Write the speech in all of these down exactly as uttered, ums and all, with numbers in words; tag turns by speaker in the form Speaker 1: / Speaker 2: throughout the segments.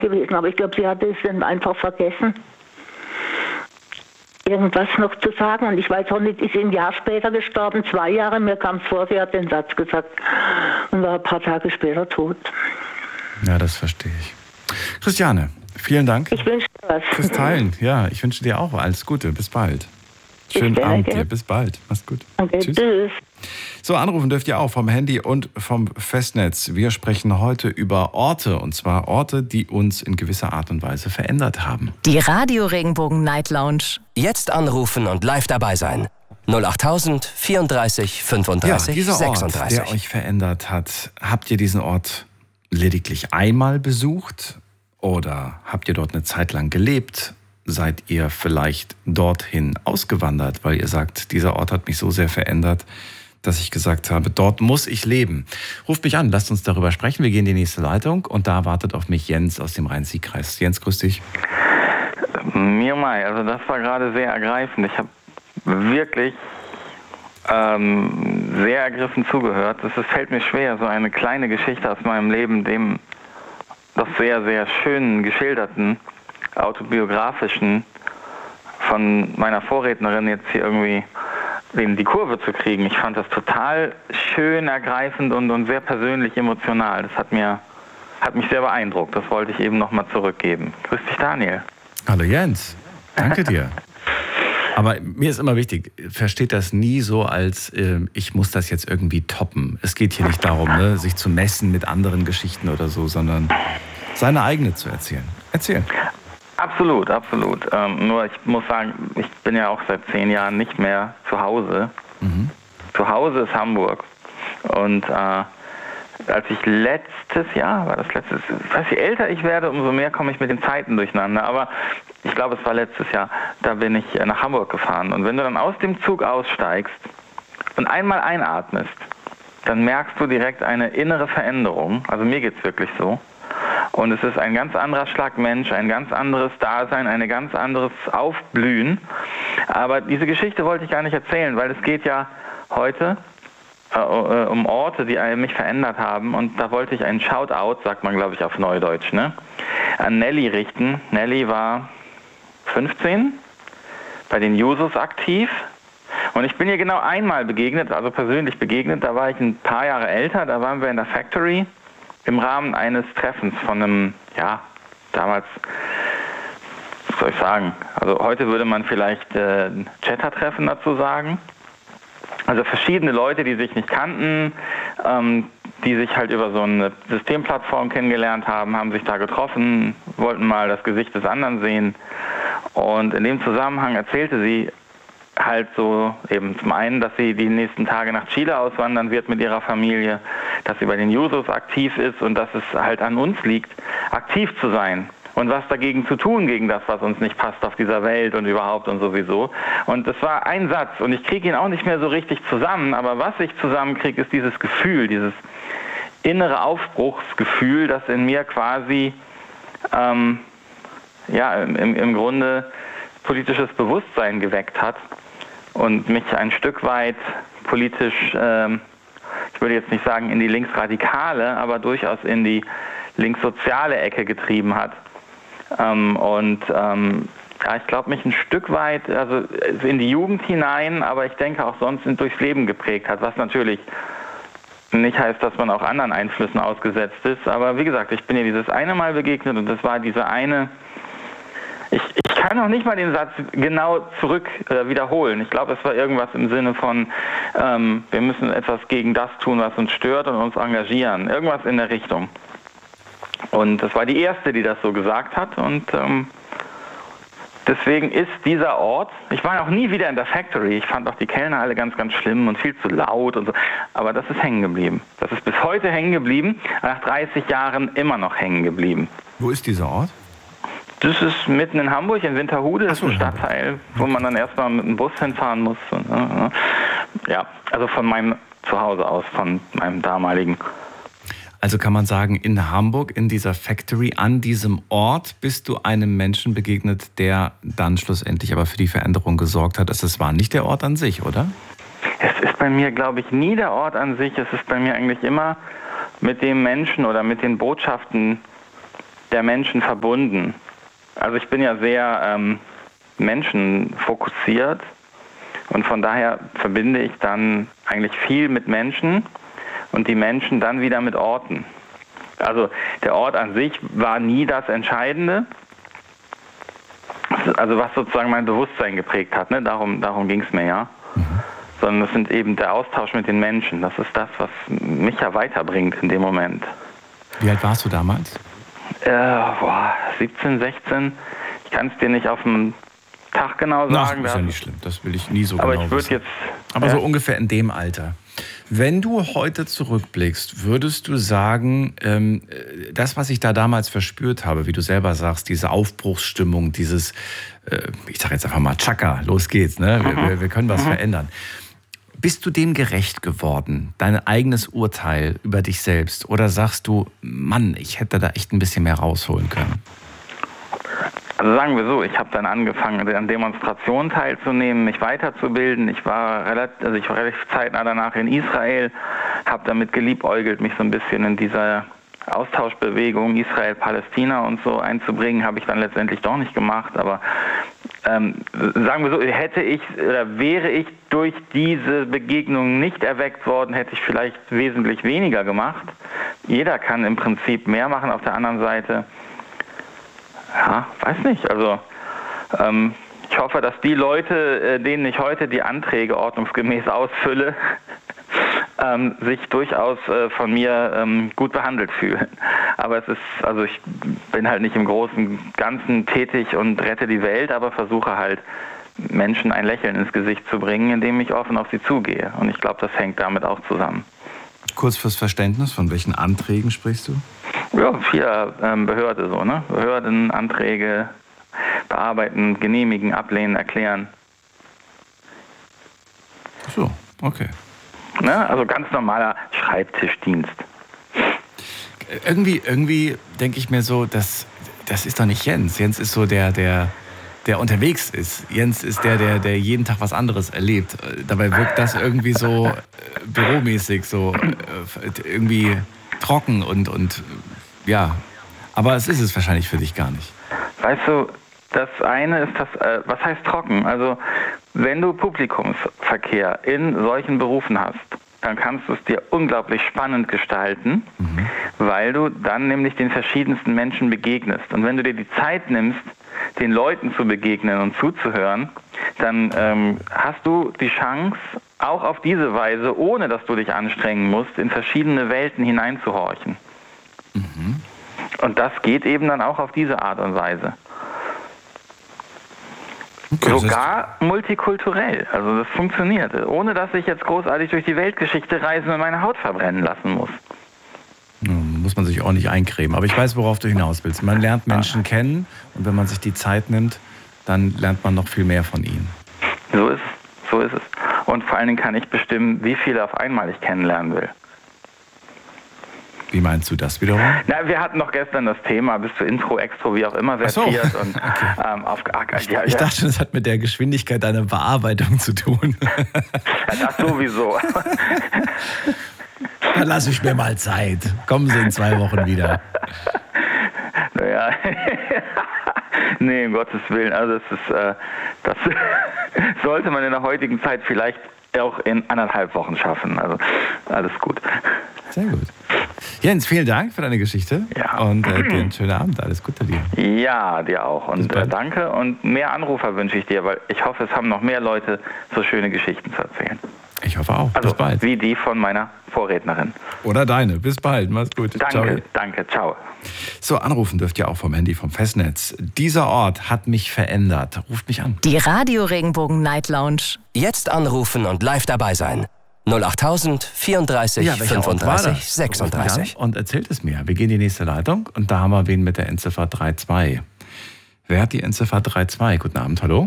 Speaker 1: gewesen, aber ich glaube, sie hatte es dann einfach vergessen, irgendwas noch zu sagen. Und ich weiß auch nicht, ist ein Jahr später gestorben, zwei Jahre, mir kam es vor, sie hat den Satz gesagt und war ein paar Tage später tot.
Speaker 2: Ja, das verstehe ich. Christiane, vielen Dank.
Speaker 1: Ich wünsche dir was.
Speaker 2: Fürs Teilen. Ja, ich wünsche dir auch alles Gute. Bis bald. Schönen
Speaker 1: Bis
Speaker 2: Abend
Speaker 1: bald,
Speaker 2: dir. Bis bald. Mach's gut.
Speaker 1: Okay,
Speaker 2: Tschüss.
Speaker 1: tschüss.
Speaker 2: So, anrufen dürft ihr auch vom Handy und vom Festnetz. Wir sprechen heute über Orte, und zwar Orte, die uns in gewisser Art und Weise verändert haben.
Speaker 3: Die Radio Regenbogen Night Lounge.
Speaker 4: Jetzt anrufen und live dabei sein. null acht tausend vierunddreißig fünfunddreißig
Speaker 2: Ja, dieser
Speaker 4: sechsunddreißig.
Speaker 2: Ort, der euch verändert hat, habt ihr diesen Ort lediglich einmal besucht oder habt ihr dort eine Zeit lang gelebt? Seid ihr vielleicht dorthin ausgewandert, weil ihr sagt, dieser Ort hat mich so sehr verändert, dass ich gesagt habe, dort muss ich leben. Ruft mich an, lasst uns darüber sprechen. Wir gehen in die nächste Leitung und da wartet auf mich Jens aus dem Rhein-Sieg-Kreis. Jens, grüß dich.
Speaker 5: Mir mai, also das war gerade sehr ergreifend. Ich habe wirklich ähm, sehr ergriffen zugehört. Es fällt mir schwer, so eine kleine Geschichte aus meinem Leben, dem doch sehr, sehr schönen, geschilderten, autobiografischen von meiner Vorrednerin jetzt hier irgendwie in die Kurve zu kriegen. Ich fand das total schön, ergreifend und, und sehr persönlich emotional. Das hat mir hat mich sehr beeindruckt. Das wollte ich eben nochmal zurückgeben. Grüß dich, Daniel.
Speaker 2: Hallo Jens, danke dir. Aber mir ist immer wichtig, versteht das nie so als, äh, ich muss das jetzt irgendwie toppen. Es geht hier nicht darum, ne, sich zu messen mit anderen Geschichten oder so, sondern seine eigene zu erzählen. Erzählen.
Speaker 5: Absolut, absolut. Ähm, nur ich muss sagen, ich bin ja auch seit zehn Jahren nicht mehr zu Hause. Mhm. Zu Hause ist Hamburg. Und äh, als ich letztes Jahr, war das letztes, ich weiß, je älter ich werde, umso mehr komme ich mit den Zeiten durcheinander. Aber ich glaube, es war letztes Jahr, da bin ich nach Hamburg gefahren. Und wenn du dann aus dem Zug aussteigst und einmal einatmest, dann merkst du direkt eine innere Veränderung. Also mir geht's wirklich so. Und es ist ein ganz anderer Schlag Mensch, ein ganz anderes Dasein, ein ganz anderes Aufblühen. Aber diese Geschichte wollte ich gar nicht erzählen, weil es geht ja heute äh, um Orte, die mich verändert haben. Und da wollte ich einen Shoutout, sagt man glaube ich auf Neudeutsch, ne, an Nelly richten. Nelly war fünfzehn, bei den Jusos aktiv. Und ich bin ihr genau einmal begegnet, also persönlich begegnet. Da war ich ein paar Jahre älter, da waren wir in der Factory im Rahmen eines Treffens von einem, ja, damals, was soll ich sagen, also heute würde man vielleicht äh, ein Chatter-Treffen dazu sagen. Also verschiedene Leute, die sich nicht kannten, ähm, die sich halt über so eine Systemplattform kennengelernt haben, haben sich da getroffen, wollten mal das Gesicht des anderen sehen. Und in dem Zusammenhang erzählte sie halt so eben zum einen, dass sie die nächsten Tage nach Chile auswandern wird mit ihrer Familie, dass sie bei den Jusos aktiv ist und dass es halt an uns liegt, aktiv zu sein und was dagegen zu tun, gegen das, was uns nicht passt auf dieser Welt und überhaupt und sowieso. Und das war ein Satz und ich kriege ihn auch nicht mehr so richtig zusammen, aber was ich zusammenkriege, ist dieses Gefühl, dieses innere Aufbruchsgefühl, das in mir quasi ähm, ja, im, im Grunde politisches Bewusstsein geweckt hat und mich ein Stück weit politisch, ähm, ich würde jetzt nicht sagen in die linksradikale, aber durchaus in die linkssoziale Ecke getrieben hat. Ähm, und ähm, ja, ich glaube, mich ein Stück weit, also in die Jugend hinein, aber ich denke auch sonst durchs Leben geprägt hat, was natürlich nicht heißt, dass man auch anderen Einflüssen ausgesetzt ist. Aber wie gesagt, ich bin ihr dieses eine Mal begegnet und das war diese eine. Ich, ich kann noch nicht mal den Satz genau zurück äh, wiederholen. Ich glaube, es war irgendwas im Sinne von, ähm, wir müssen etwas gegen das tun, was uns stört und uns engagieren. Irgendwas in der Richtung. Und das war die erste, die das so gesagt hat. Und ähm, deswegen ist dieser Ort, ich war auch nie wieder in der Factory. Ich fand auch die Kellner alle ganz, ganz schlimm und viel zu laut und so. Aber das ist hängen geblieben. Das ist bis heute hängen geblieben. Nach dreißig Jahren immer noch hängen geblieben.
Speaker 2: Wo ist dieser Ort?
Speaker 5: Das ist mitten in Hamburg, in Winterhude, das ist ein Stadtteil, wo man dann erstmal mit dem Bus hinfahren muss. Ja, also von meinem Zuhause aus, von meinem damaligen.
Speaker 2: Also kann man sagen, in Hamburg, in dieser Factory, an diesem Ort bist du einem Menschen begegnet, der dann schlussendlich aber für die Veränderung gesorgt hat. Es war nicht der Ort an sich, oder?
Speaker 5: Es ist bei mir, glaube ich, nie der Ort an sich. Es ist bei mir eigentlich immer mit dem Menschen oder mit den Botschaften, der Menschen verbunden. Also ich bin ja sehr ähm, menschenfokussiert und von daher verbinde ich dann eigentlich viel mit Menschen und die Menschen dann wieder mit Orten. Also der Ort an sich war nie das Entscheidende, also was sozusagen mein Bewusstsein geprägt hat, ne? darum, darum ging es mir ja. Mhm. Sondern es sind eben der Austausch mit den Menschen. Das ist das, was mich ja weiterbringt in dem Moment.
Speaker 2: Wie alt warst du damals?
Speaker 5: Äh, boah, siebzehn, sechzehn. Ich kann es dir nicht auf den Tag genau sagen.
Speaker 2: Ach, ist ja nicht schlimm. Das will ich nie so
Speaker 5: aber
Speaker 2: genau
Speaker 5: ich
Speaker 2: wissen.
Speaker 5: Jetzt,
Speaker 2: aber
Speaker 5: ja.
Speaker 2: so ungefähr in dem Alter. Wenn du heute zurückblickst, würdest du sagen, ähm, das, was ich da damals verspürt habe, wie du selber sagst, diese Aufbruchsstimmung, dieses, äh, ich sage jetzt einfach mal Chaka, los geht's, ne? wir, wir, wir können was mhm. verändern. Bist du dem gerecht geworden, dein eigenes Urteil über dich selbst? Oder sagst du, Mann, ich hätte da echt ein bisschen mehr rausholen können?
Speaker 5: Also sagen wir so, ich habe dann angefangen, an Demonstrationen teilzunehmen, mich weiterzubilden. Ich war relativ, also ich war relativ zeitnah danach in Israel, habe damit geliebäugelt, mich so ein bisschen in dieser Austauschbewegung Israel-Palästina und so einzubringen, habe ich dann letztendlich doch nicht gemacht. Aber ähm, sagen wir so, hätte ich oder wäre ich durch diese Begegnung nicht erweckt worden, hätte ich vielleicht wesentlich weniger gemacht. Jeder kann im Prinzip mehr machen. Auf der anderen Seite, ja, weiß nicht. Also ähm, ich hoffe, dass die Leute, äh, denen ich heute die Anträge ordnungsgemäß ausfülle, ähm, sich durchaus äh, von mir ähm, gut behandelt fühlen. Aber es ist, also ich bin halt nicht im großen Ganzen tätig und rette die Welt, aber versuche halt Menschen ein Lächeln ins Gesicht zu bringen, indem ich offen auf sie zugehe. Und ich glaube, das hängt damit auch zusammen.
Speaker 2: Kurz fürs Verständnis, von welchen Anträgen sprichst du?
Speaker 5: Ja, vier ähm, Behörde so, ne? Behörden, Anträge, bearbeiten, genehmigen, ablehnen, erklären.
Speaker 2: Ach so, okay.
Speaker 5: Ne? Also ganz normaler Schreibtischdienst.
Speaker 2: Irgendwie, irgendwie denke ich mir so, das, das ist doch nicht Jens. Jens ist so der, der, der unterwegs ist. Jens ist der, der, der jeden Tag was anderes erlebt. Dabei wirkt das irgendwie so äh, büromäßig, so äh, irgendwie trocken und, und ja. Aber es ist es wahrscheinlich für dich gar nicht.
Speaker 5: Weißt du, das eine ist das, äh, was heißt trocken? Also wenn du Publikumsverkehr in solchen Berufen hast, dann kannst du es dir unglaublich spannend gestalten, mhm. weil du dann nämlich den verschiedensten Menschen begegnest. Und wenn du dir die Zeit nimmst, den Leuten zu begegnen und zuzuhören, dann ähm, hast du die Chance, auch auf diese Weise, ohne dass du dich anstrengen musst, in verschiedene Welten hineinzuhorchen. Mhm. Und das geht eben dann auch auf diese Art und Weise. Okay, sogar multikulturell. Also das funktioniert, ohne dass ich jetzt großartig durch die Weltgeschichte reisen und meine Haut verbrennen lassen muss.
Speaker 2: Ja, muss man sich auch nicht eincremen. Aber ich weiß, worauf du hinaus willst. Man lernt Menschen ah. kennen und wenn man sich die Zeit nimmt, dann lernt man noch viel mehr von ihnen.
Speaker 5: So ist es. So ist es. Und vor allen Dingen kann ich bestimmen, wie viele auf einmal ich kennenlernen will.
Speaker 2: Wie meinst du das wiederum?
Speaker 5: Na, wir hatten noch gestern das Thema, bist du Intro, Extro, wie auch immer vertiert.
Speaker 2: So.
Speaker 5: Und,
Speaker 2: okay.
Speaker 5: ähm, auf,
Speaker 2: ich,
Speaker 5: ja,
Speaker 2: ich
Speaker 5: ja.
Speaker 2: dachte, das hat mit der Geschwindigkeit deiner Bearbeitung zu tun.
Speaker 5: Ja, das sowieso.
Speaker 2: Dann lasse ich mir mal Zeit. Kommen Sie in zwei Wochen wieder.
Speaker 5: Naja, nee, um Gottes Willen. Also das ist, äh, das sollte man in der heutigen Zeit vielleicht auch in anderthalb Wochen schaffen. Also alles gut.
Speaker 2: Sehr gut. Jens, vielen Dank für deine Geschichte.
Speaker 5: Ja.
Speaker 2: Und äh, dir einen schönen Abend. Alles Gute dir.
Speaker 5: Ja, dir auch. Und äh, danke. Und mehr Anrufer wünsche ich dir, weil ich hoffe, es haben noch mehr Leute so schöne Geschichten zu erzählen.
Speaker 2: Ich hoffe auch.
Speaker 5: Also,
Speaker 2: bis bald.
Speaker 5: Wie die von meiner Vorrednerin.
Speaker 2: Oder deine. Bis bald. Mach's gut.
Speaker 5: Danke,
Speaker 2: ciao.
Speaker 5: danke. Ciao.
Speaker 2: So, anrufen dürft ihr auch vom Handy, vom Festnetz. Dieser Ort hat mich verändert. Ruft mich an.
Speaker 3: Die Radio Regenbogen Night Lounge.
Speaker 4: Jetzt anrufen und live dabei sein. null acht tausend vierunddreißig
Speaker 2: ja,
Speaker 4: fünfunddreißig sechsunddreißig.
Speaker 2: Und erzählt es mir. Wir gehen in die nächste Leitung und da haben wir wen mit der Endziffer drei zwei. Wer hat die Endziffer drei zwei? Guten Abend, hallo?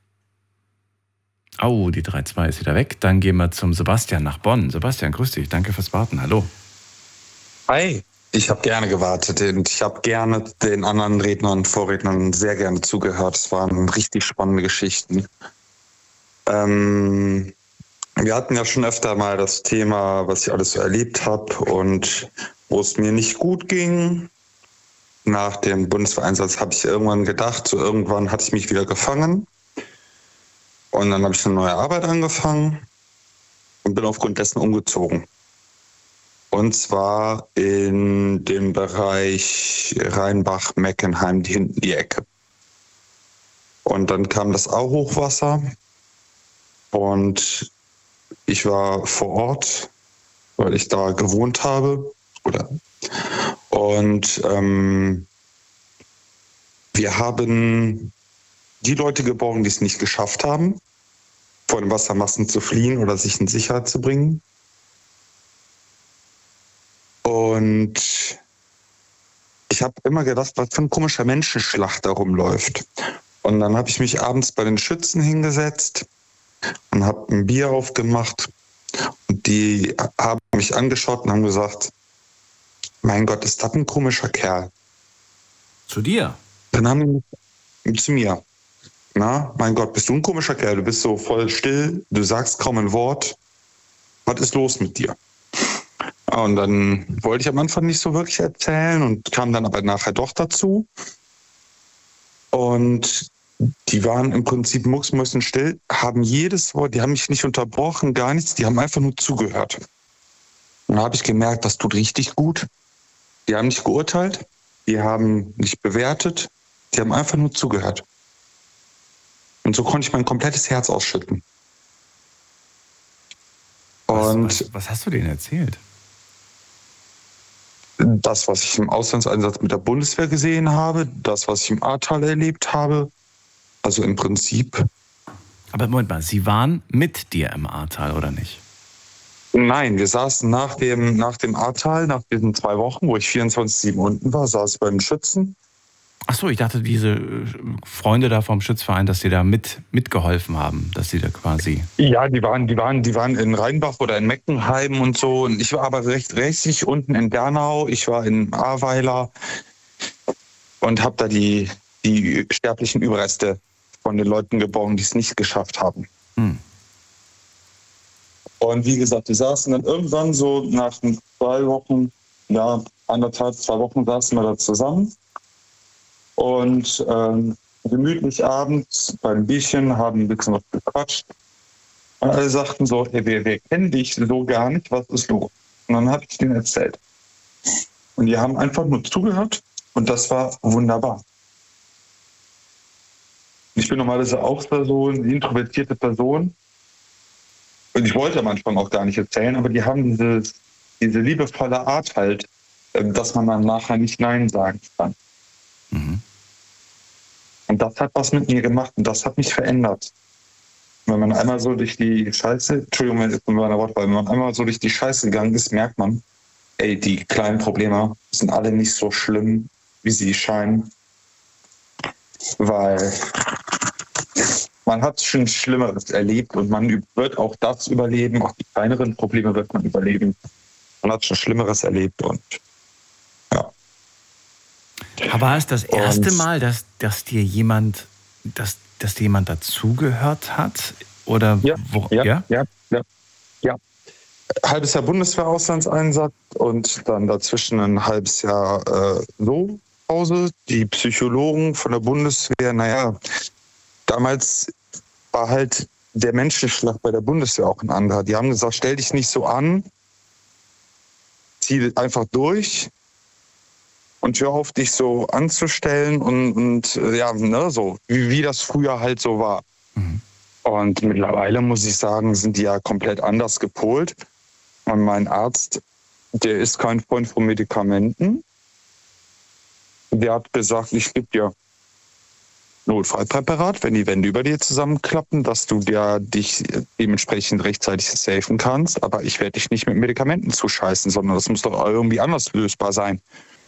Speaker 2: Oh, die drei zwei ist wieder weg. Dann gehen wir zum Sebastian nach Bonn. Sebastian, grüß dich. Danke fürs Warten. Hallo.
Speaker 6: Hi. Ich habe gerne gewartet und ich habe gerne den anderen Rednern und Vorrednern sehr gerne zugehört. Es waren richtig spannende Geschichten. Ähm, wir hatten ja schon öfter mal das Thema, was ich alles so erlebt habe und wo es mir nicht gut ging. nach dem Bundeswehreinsatz habe ich irgendwann gedacht, so irgendwann hatte ich mich wieder gefangen. Und dann habe ich eine neue Arbeit angefangen und bin aufgrund dessen umgezogen. Und zwar in dem Bereich Rheinbach-Meckenheim, die hinten die Ecke. Und dann kam das Auhochwasser und ich war vor Ort, weil ich da gewohnt habe. Oder und ähm, wir haben die Leute geborgen, die es nicht geschafft haben, vor den Wassermassen zu fliehen oder sich in Sicherheit zu bringen. Und ich habe immer gedacht, was für ein komischer Menschenschlag da rumläuft. Und dann habe ich mich abends bei den Schützen hingesetzt und habe ein Bier aufgemacht. Und die haben mich angeschaut und haben gesagt, mein Gott, ist das ein komischer Kerl.
Speaker 2: Zu dir?
Speaker 6: Dann haben die zu mir. Na, mein Gott, bist du ein komischer Kerl? Du bist so voll still, du sagst kaum ein Wort. Was ist los mit dir? Und dann wollte ich am Anfang nicht so wirklich erzählen und kam dann aber nachher doch dazu. Und die waren im Prinzip mucksmäuschenstill, haben jedes Wort, die haben mich nicht unterbrochen, gar nichts, die haben einfach nur zugehört. Und dann habe ich gemerkt, das tut richtig gut. Die haben nicht geurteilt, die haben nicht bewertet, die haben einfach nur zugehört. Und so konnte ich mein komplettes Herz ausschütten. Und
Speaker 2: was, was, was hast du denen erzählt?
Speaker 6: Das, was ich im Auslandseinsatz mit der Bundeswehr gesehen habe, das, was ich im Ahrtal erlebt habe, also im Prinzip.
Speaker 2: Aber Moment mal, Sie waren mit dir im Ahrtal, oder nicht?
Speaker 6: Nein, wir saßen nach dem, nach dem Ahrtal, nach diesen zwei Wochen, wo ich vierundzwanzig sieben unten war, saß ich bei den Schützen.
Speaker 2: Ach so, ich dachte, diese Freunde da vom Schützverein, dass die da mit, mitgeholfen haben, dass sie da quasi...
Speaker 6: Ja, die waren, die waren, die waren in Rheinbach oder in Meckenheim und so. Und ich war aber recht rechtlich unten in Bernau. Ich war in Ahrweiler und habe da die, die sterblichen Überreste von den Leuten geborgen, die es nicht geschafft haben. Hm. Und wie gesagt, wir saßen dann irgendwann so nach zwei Wochen, ja, anderthalb, zwei Wochen saßen wir da zusammen. Und ähm, gemütlich abends beim Bierchen haben ein bisschen was gequatscht. Und alle sagten so, hey, wir, wir kennen dich so gar nicht, was ist los? Und dann habe ich denen erzählt. Und die haben einfach nur zugehört und das war wunderbar. Ich bin normalerweise auch so eine introvertierte Person. Und ich wollte am Anfang auch gar nicht erzählen, aber die haben diese, diese liebevolle Art halt, dass man dann nachher nicht Nein sagen kann. Mhm. Und das hat was mit mir gemacht und das hat mich verändert. Wenn man einmal so durch die Scheiße, Entschuldigung, wenn ich von meiner Wortwahl, wenn man einmal so durch die Scheiße gegangen ist, merkt man, ey, die kleinen Probleme sind alle nicht so schlimm, wie sie scheinen. Weil man hat schon Schlimmeres erlebt und man wird auch das überleben, auch die kleineren Probleme wird man überleben. Man hat schon Schlimmeres erlebt und ja.
Speaker 2: Aber war es das erste
Speaker 6: und
Speaker 2: Mal, dass, dass dir jemand, dass, dass dir jemand dazugehört hat? Oder
Speaker 6: ja,
Speaker 2: wo,
Speaker 6: ja,
Speaker 2: ja?
Speaker 6: ja, ja, ja. Halbes Jahr Bundeswehr-Auslandseinsatz und dann dazwischen ein halbes Jahr äh, so Pause. Die Psychologen von der Bundeswehr, naja, damals war halt der Menschenschlag bei der Bundeswehr auch ein anderer. Die haben gesagt, stell dich nicht so an, zieh einfach durch und hör auf, dich so anzustellen und, und ja, ne, so, wie, wie das früher halt so war. Mhm. Und mittlerweile, muss ich sagen, sind die ja komplett anders gepolt. Und mein Arzt, der ist kein Freund von Medikamenten. Der hat gesagt, ich gebe dir Notfallpräparat, wenn die Wände über dir zusammenklappen, dass du dir dich dementsprechend rechtzeitig safen kannst. Aber ich werde dich nicht mit Medikamenten zuscheißen, sondern das muss doch irgendwie anders lösbar sein.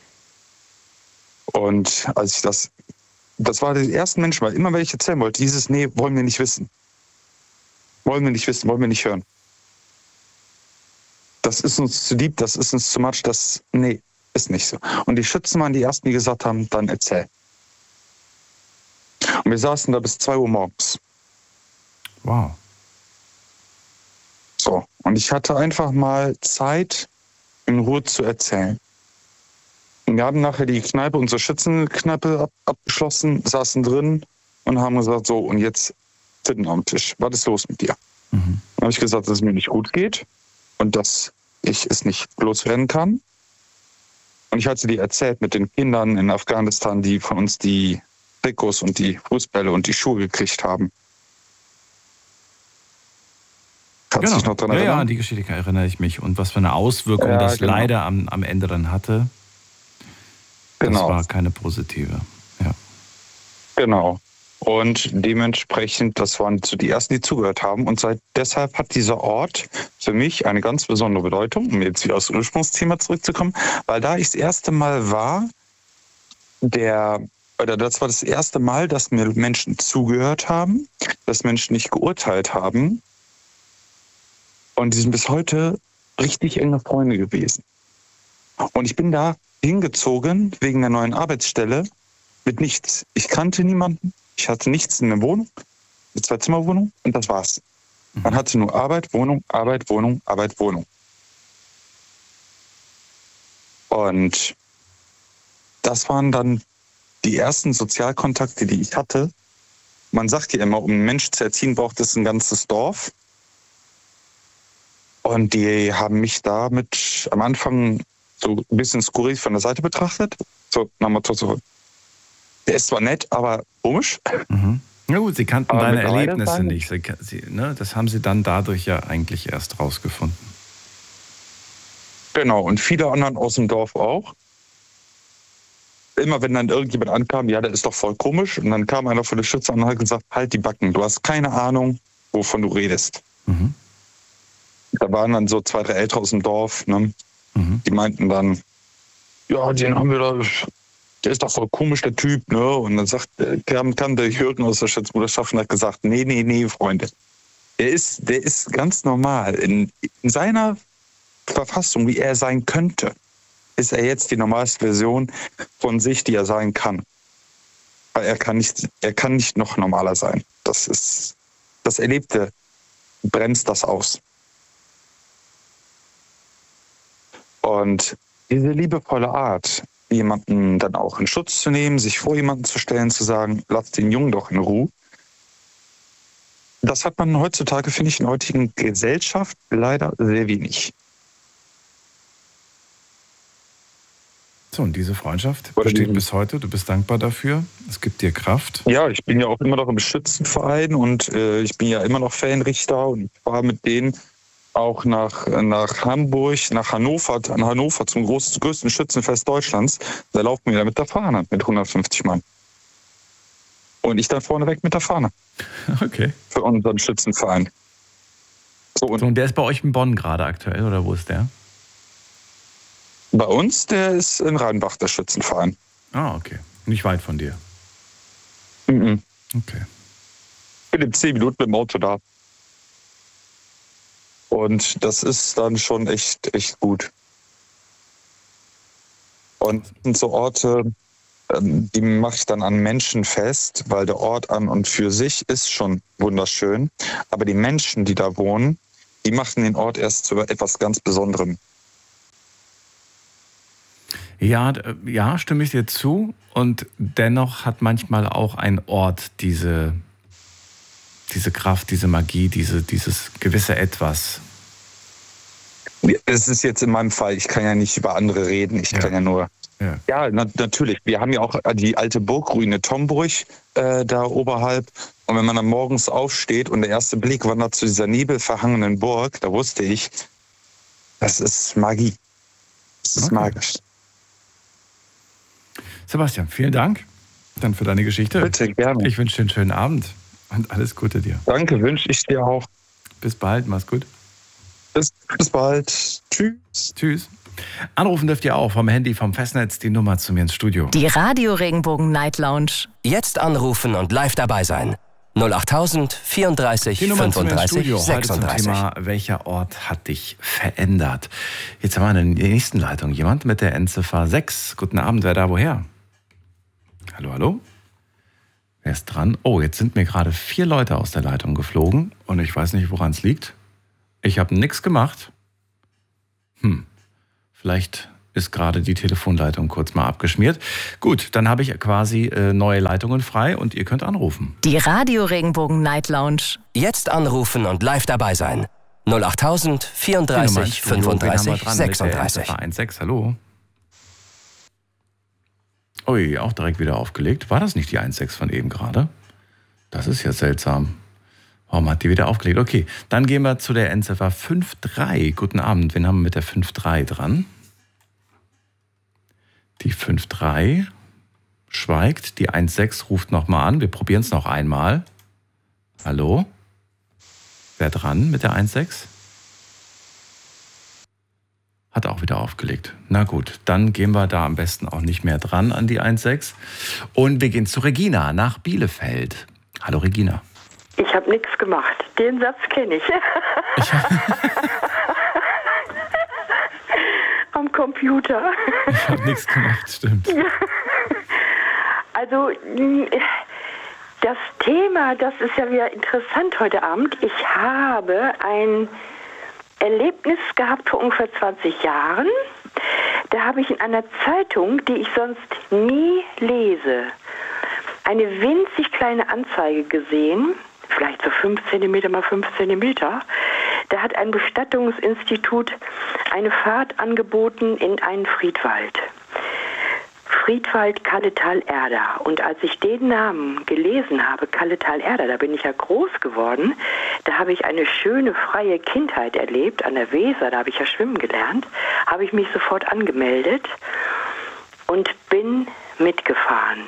Speaker 6: Und als ich das, das war die ersten Menschen, weil immer, wenn ich erzählen wollte, dieses, nee, wollen wir nicht wissen. Wollen wir nicht wissen, wollen wir nicht hören. Das ist uns zu lieb, das ist uns zu much, das, nee, ist nicht so. Und die Schützen waren die ersten, die gesagt haben, dann erzähl. Und wir saßen da bis zwei Uhr morgens.
Speaker 2: Wow.
Speaker 6: So, und ich hatte einfach mal Zeit, in Ruhe zu erzählen. Wir haben nachher die Kneipe, unsere Schützenkneipe ab, abgeschlossen, saßen drin und haben gesagt, so, und jetzt sitzen am Tisch. Was ist los mit dir? Mhm. Dann habe ich gesagt, dass es mir nicht gut geht und dass ich es nicht loswerden kann. Und ich hatte dir erzählt mit den Kindern in Afghanistan, die von uns die Trikots und die Fußbälle und die Schuhe gekriegt haben. Kannst
Speaker 2: genau.
Speaker 6: du dich noch dran
Speaker 2: ja,
Speaker 6: erinnern?
Speaker 2: Ja, an die Geschichte erinnere ich mich. Und was für eine Auswirkung
Speaker 6: ja,
Speaker 2: das
Speaker 6: genau.
Speaker 2: leider am, am Ende dann hatte. Das
Speaker 6: genau.
Speaker 2: war keine positive. Ja.
Speaker 6: Genau. Und dementsprechend, das waren so die Ersten, die zugehört haben. Und seit, deshalb hat dieser Ort für mich eine ganz besondere Bedeutung, um jetzt wieder aufs Ursprungsthema zurückzukommen, weil da ich das erste Mal war, der, oder das war das erste Mal, dass mir Menschen zugehört haben, dass Menschen nicht geurteilt haben. Und die sind bis heute richtig enge Freunde gewesen. Und ich bin da hingezogen wegen der neuen Arbeitsstelle mit nichts. Ich kannte niemanden. Ich hatte nichts in der Wohnung, eine Zwei-Zimmer-Wohnung und das war's. Man hatte nur Arbeit, Wohnung, Arbeit, Wohnung, Arbeit, Wohnung. Und das waren dann die ersten Sozialkontakte, die ich hatte. Man sagt ja immer, um einen Menschen zu erziehen, braucht es ein ganzes Dorf. Und die haben mich damit am Anfang so ein bisschen skurril von der Seite betrachtet. So, nach dem Motto, so, der ist zwar nett, aber komisch.
Speaker 2: Mhm. Na gut, sie kannten
Speaker 6: aber
Speaker 2: deine Erlebnisse nicht. Sie, sie, ne, das haben sie dann dadurch ja eigentlich erst rausgefunden.
Speaker 6: Genau, und viele anderen aus dem Dorf auch. Immer wenn dann irgendjemand ankam, ja, der ist doch voll komisch. Und dann kam einer von der Schütze an und hat gesagt, halt die Backen, du hast keine Ahnung, wovon du redest. Mhm. Da waren dann so zwei, drei Ältere aus dem Dorf, ne? Mhm. Die meinten dann, ja, den haben wir da... Der ist doch voll komisch, der Typ, ne? Und dann sagt, kam, kam der Jürgen aus der Schutzbruderschaft und hat gesagt, nee, nee, nee, Freunde. Der ist, der ist ganz normal. In, in seiner Verfassung, wie er sein könnte, ist er jetzt die normalste Version von sich, die er sein kann. Weil er kann nicht, er kann nicht noch normaler sein. Das ist, das Erlebte bremst das aus. Und diese liebevolle Art, jemanden dann auch in Schutz zu nehmen, sich vor jemanden zu stellen, zu sagen, lass den Jungen doch in Ruhe. Das hat man heutzutage, finde ich, in der heutigen Gesellschaft leider sehr wenig.
Speaker 2: So, und diese Freundschaft besteht bis heute. Du bist dankbar dafür. Es gibt dir Kraft.
Speaker 6: Ja, ich bin ja auch immer noch im Schützenverein und äh, ich bin ja immer noch Fanrichter und ich war mit denen auch nach, nach Hamburg, nach Hannover, an Hannover zum groß, größten Schützenfest Deutschlands. Da laufen wir da mit der Fahne mit hundertfünfzig Mann. Und ich dann vorneweg mit der Fahne.
Speaker 2: Okay.
Speaker 6: Für unseren Schützenverein. So, und,
Speaker 2: so, und der ist bei euch in Bonn gerade aktuell, oder wo ist der?
Speaker 6: Bei uns, der ist in Rheinbach, der Schützenverein.
Speaker 2: Ah, okay. Nicht weit von dir.
Speaker 6: Mhm.
Speaker 2: Okay.
Speaker 6: Ich bin in zehn Minuten mit dem Auto da. Und das ist dann schon echt, echt gut. Und so Orte, die mache ich dann an Menschen fest, weil der Ort an und für sich ist schon wunderschön. Aber die Menschen, die da wohnen, die machen den Ort erst zu etwas ganz Besonderem.
Speaker 2: Ja, ja, stimme ich dir zu. Und dennoch hat manchmal auch ein Ort diese, diese Kraft, diese Magie, diese, dieses gewisse Etwas.
Speaker 6: Es ist jetzt in meinem Fall, ich kann ja nicht über andere reden, ich ja. kann ja nur... Ja, ja na, natürlich. Wir haben ja auch die alte Burgruine Tomburg äh, da oberhalb. Und wenn man dann morgens aufsteht und der erste Blick wandert zu dieser nebelverhangenen Burg, da wusste ich, das ist Magie. Das ist okay. Magisch.
Speaker 2: Sebastian, vielen Dank dann für deine Geschichte.
Speaker 6: Bitte, gerne.
Speaker 2: Ich wünsche dir einen schönen Abend und alles Gute dir.
Speaker 6: Danke, wünsche ich dir auch.
Speaker 2: Bis bald, mach's gut.
Speaker 6: Bis, bis bald. Tschüss.
Speaker 2: Tschüss. Anrufen dürft ihr auch vom Handy, vom Festnetz, die Nummer zu mir ins Studio.
Speaker 3: Die Radio Regenbogen Night Lounge.
Speaker 4: Jetzt anrufen und live dabei sein. null acht null null vier
Speaker 2: Die Nummer zu mir ins
Speaker 4: fünfunddreißig
Speaker 2: Studio. Heute zum
Speaker 4: sechsunddreißig.
Speaker 2: Thema, welcher Ort hat dich verändert? Jetzt haben wir in der nächsten Leitung jemand mit der Endziffer sechs. Guten Abend, wer da woher? Hallo, hallo? Wer ist dran? Oh, jetzt sind mir gerade vier Leute aus der Leitung geflogen und ich weiß nicht, woran es liegt. Ich habe nichts gemacht. Hm, vielleicht ist gerade die Telefonleitung kurz mal abgeschmiert. Gut, dann habe ich quasi äh, neue Leitungen frei und ihr könnt anrufen.
Speaker 3: Die Radio Regenbogen Night Lounge.
Speaker 4: Jetzt anrufen und live dabei sein. null achttausend vierunddreißig fünfunddreißig sechsunddreißig.
Speaker 2: eins sechs, hallo. Ui, auch direkt wieder aufgelegt. War das nicht die eins sechs von eben gerade? Das ist ja seltsam. Warum hat die wieder aufgelegt? Okay, dann gehen wir zu der Endziffer fünf drei. Guten Abend, wen haben wir mit der fünf drei dran? Die fünf drei schweigt, die eins sechs ruft nochmal an. Wir probieren es noch einmal. Hallo? Wer dran mit der eins sechs? Hat auch wieder aufgelegt. Na gut, dann gehen wir da am besten auch nicht mehr dran an die eins sechs. Und wir gehen zu Regina nach Bielefeld. Hallo Regina.
Speaker 7: Ich habe nichts gemacht. Den Satz kenne ich.
Speaker 2: ich hab...
Speaker 7: Am Computer.
Speaker 2: Ich habe nichts gemacht, stimmt.
Speaker 7: Also das Thema, das ist ja wieder interessant heute Abend. Ich habe ein Erlebnis gehabt vor ungefähr zwanzig Jahren. Da habe ich in einer Zeitung, die ich sonst nie lese, eine winzig kleine Anzeige gesehen, vielleicht so fünf Zentimeter mal fünf Zentimeter. Da hat ein Bestattungsinstitut eine Fahrt angeboten in einen Friedwald. Friedwald Kalletal-Erda. Und als ich den Namen gelesen habe, Kalletal-Erda, da bin ich ja groß geworden, da habe ich eine schöne, freie Kindheit erlebt, an der Weser, da habe ich ja schwimmen gelernt, habe ich mich sofort angemeldet und bin mitgefahren.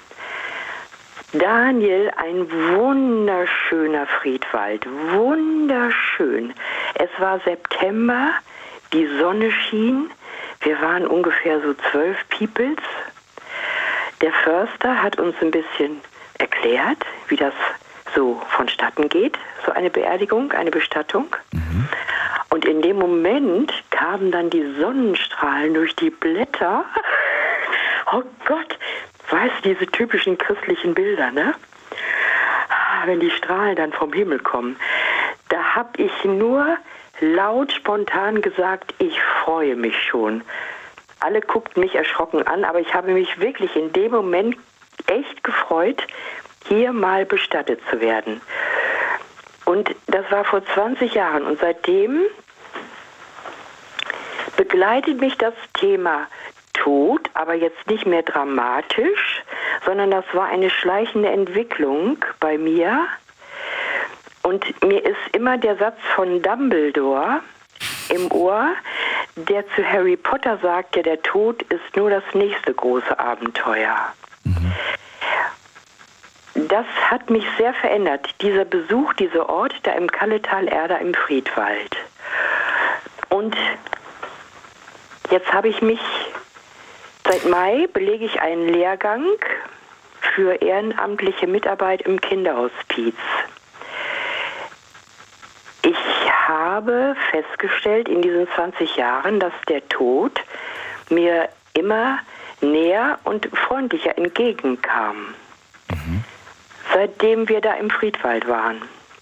Speaker 7: Daniel, ein wunderschöner Friedwald, wunderschön. Es war September, die Sonne schien, wir waren ungefähr so zwölf Peoples. Der Förster hat uns ein bisschen erklärt, wie das so vonstatten geht, so eine Beerdigung, eine Bestattung. Mhm. Und in dem Moment kamen dann die Sonnenstrahlen durch die Blätter. Oh Gott, weißt du, diese typischen christlichen Bilder, ne? Wenn die Strahlen dann vom Himmel kommen. Da habe ich nur laut spontan gesagt, ich freue mich schon. Alle guckten mich erschrocken an, aber ich habe mich wirklich in dem Moment echt gefreut, hier mal bestattet zu werden. Und das war vor zwanzig Jahren und seitdem begleitet mich das Thema Tod, aber jetzt nicht mehr dramatisch, sondern das war eine schleichende Entwicklung bei mir. Und mir ist immer der Satz von Dumbledore im Ohr, der zu Harry Potter sagte, der Tod ist nur das nächste große Abenteuer. Mhm. Das hat mich sehr verändert, dieser Besuch, dieser Ort da im Kalletal-Erda im Friedwald. Und jetzt habe ich mich, seit Mai belege ich einen Lehrgang für ehrenamtliche Mitarbeit im Kinderhospiz. Ich habe festgestellt in diesen zwanzig Jahren, dass der Tod mir immer näher und freundlicher entgegenkam. Mhm. Seitdem wir da im Friedwald waren.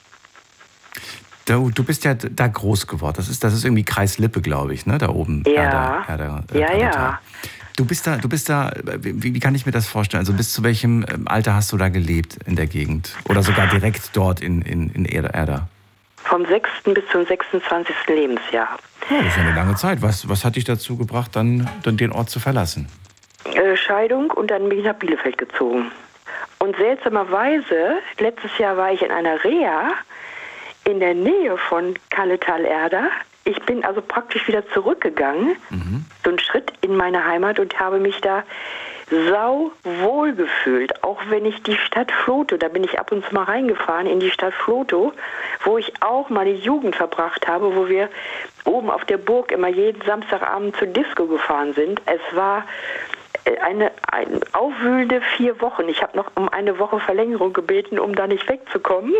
Speaker 2: Du, du bist ja da groß geworden. Das ist, das ist irgendwie Kreis Lippe, glaube ich, ne? Da oben.
Speaker 7: Ja,
Speaker 2: Erda, Erda, äh,
Speaker 7: ja, ja.
Speaker 2: Du bist da, du bist da, wie, wie kann ich mir das vorstellen? Also bis zu welchem Alter hast du da gelebt in der Gegend? Oder sogar direkt dort in, in, in Erda?
Speaker 7: Vom sechsten bis zum sechsundzwanzigsten Lebensjahr.
Speaker 2: Ja, das ist eine lange Zeit. Was, was hat dich dazu gebracht, dann, dann den Ort zu verlassen?
Speaker 7: Äh, Scheidung und dann bin ich nach Bielefeld gezogen. Und seltsamerweise, letztes Jahr war ich in einer Reha in der Nähe von Kalletal-Erda. Ich bin also praktisch wieder zurückgegangen, mhm. so einen Schritt in meine Heimat und habe mich da sau wohl gefühlt. Auch wenn ich die Stadt Vlotho, da bin ich ab und zu mal reingefahren in die Stadt Vlotho, wo ich auch meine Jugend verbracht habe, wo wir oben auf der Burg immer jeden Samstagabend zur Disco gefahren sind. Es war eine, eine aufwühlende vier Wochen. Ich habe noch um eine Woche Verlängerung gebeten, um da nicht wegzukommen.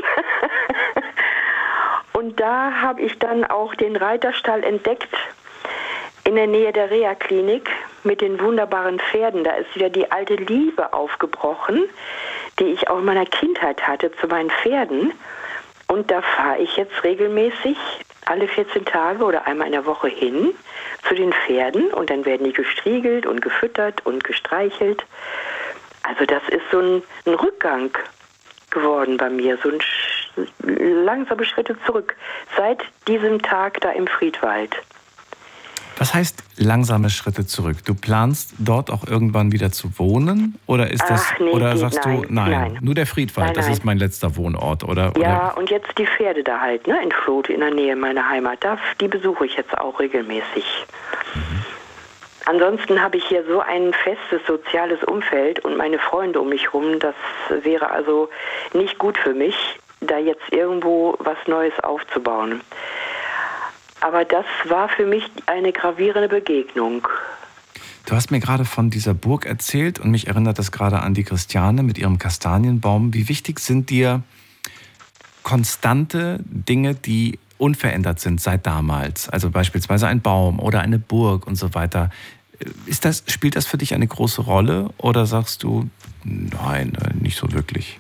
Speaker 7: Und da habe ich dann auch den Reiterstall entdeckt in der Nähe der Reha-Klinik mit den wunderbaren Pferden. Da ist wieder die alte Liebe aufgebrochen, die ich auch in meiner Kindheit hatte zu meinen Pferden. Und da fahre ich jetzt regelmäßig alle vierzehn Tage oder einmal in der Woche hin zu den Pferden und dann werden die gestriegelt und gefüttert und gestreichelt. Also das ist so ein, ein Rückgang geworden bei mir, so ein sch- langsame Schritte zurück seit diesem Tag da im Friedwald.
Speaker 2: Was heißt langsame Schritte zurück? Du planst dort auch irgendwann wieder zu wohnen? Oder ist das,
Speaker 7: Ach, nee,
Speaker 2: oder
Speaker 7: geht,
Speaker 2: sagst
Speaker 7: nein,
Speaker 2: du, nein,
Speaker 7: nein.
Speaker 2: nur der Friedwald,
Speaker 7: Nein,
Speaker 2: das
Speaker 7: nein.
Speaker 2: ist mein letzter Wohnort, oder?
Speaker 7: Ja,
Speaker 2: oder?
Speaker 7: und jetzt die Pferde da halt, ne, in Floth, in der Nähe meiner Heimat. Da, die besuche ich jetzt auch regelmäßig. Mhm. Ansonsten habe ich hier so ein festes soziales Umfeld und meine Freunde um mich rum, das wäre also nicht gut für mich, da jetzt irgendwo was Neues aufzubauen. Aber das war für mich eine gravierende Begegnung.
Speaker 2: Du hast mir gerade von dieser Burg erzählt und mich erinnert das gerade an die Christiane mit ihrem Kastanienbaum. Wie wichtig sind dir konstante Dinge, die unverändert sind seit damals? Also beispielsweise ein Baum oder eine Burg und so weiter. Ist das, spielt das für dich eine große Rolle oder sagst du, nein, nicht so wirklich?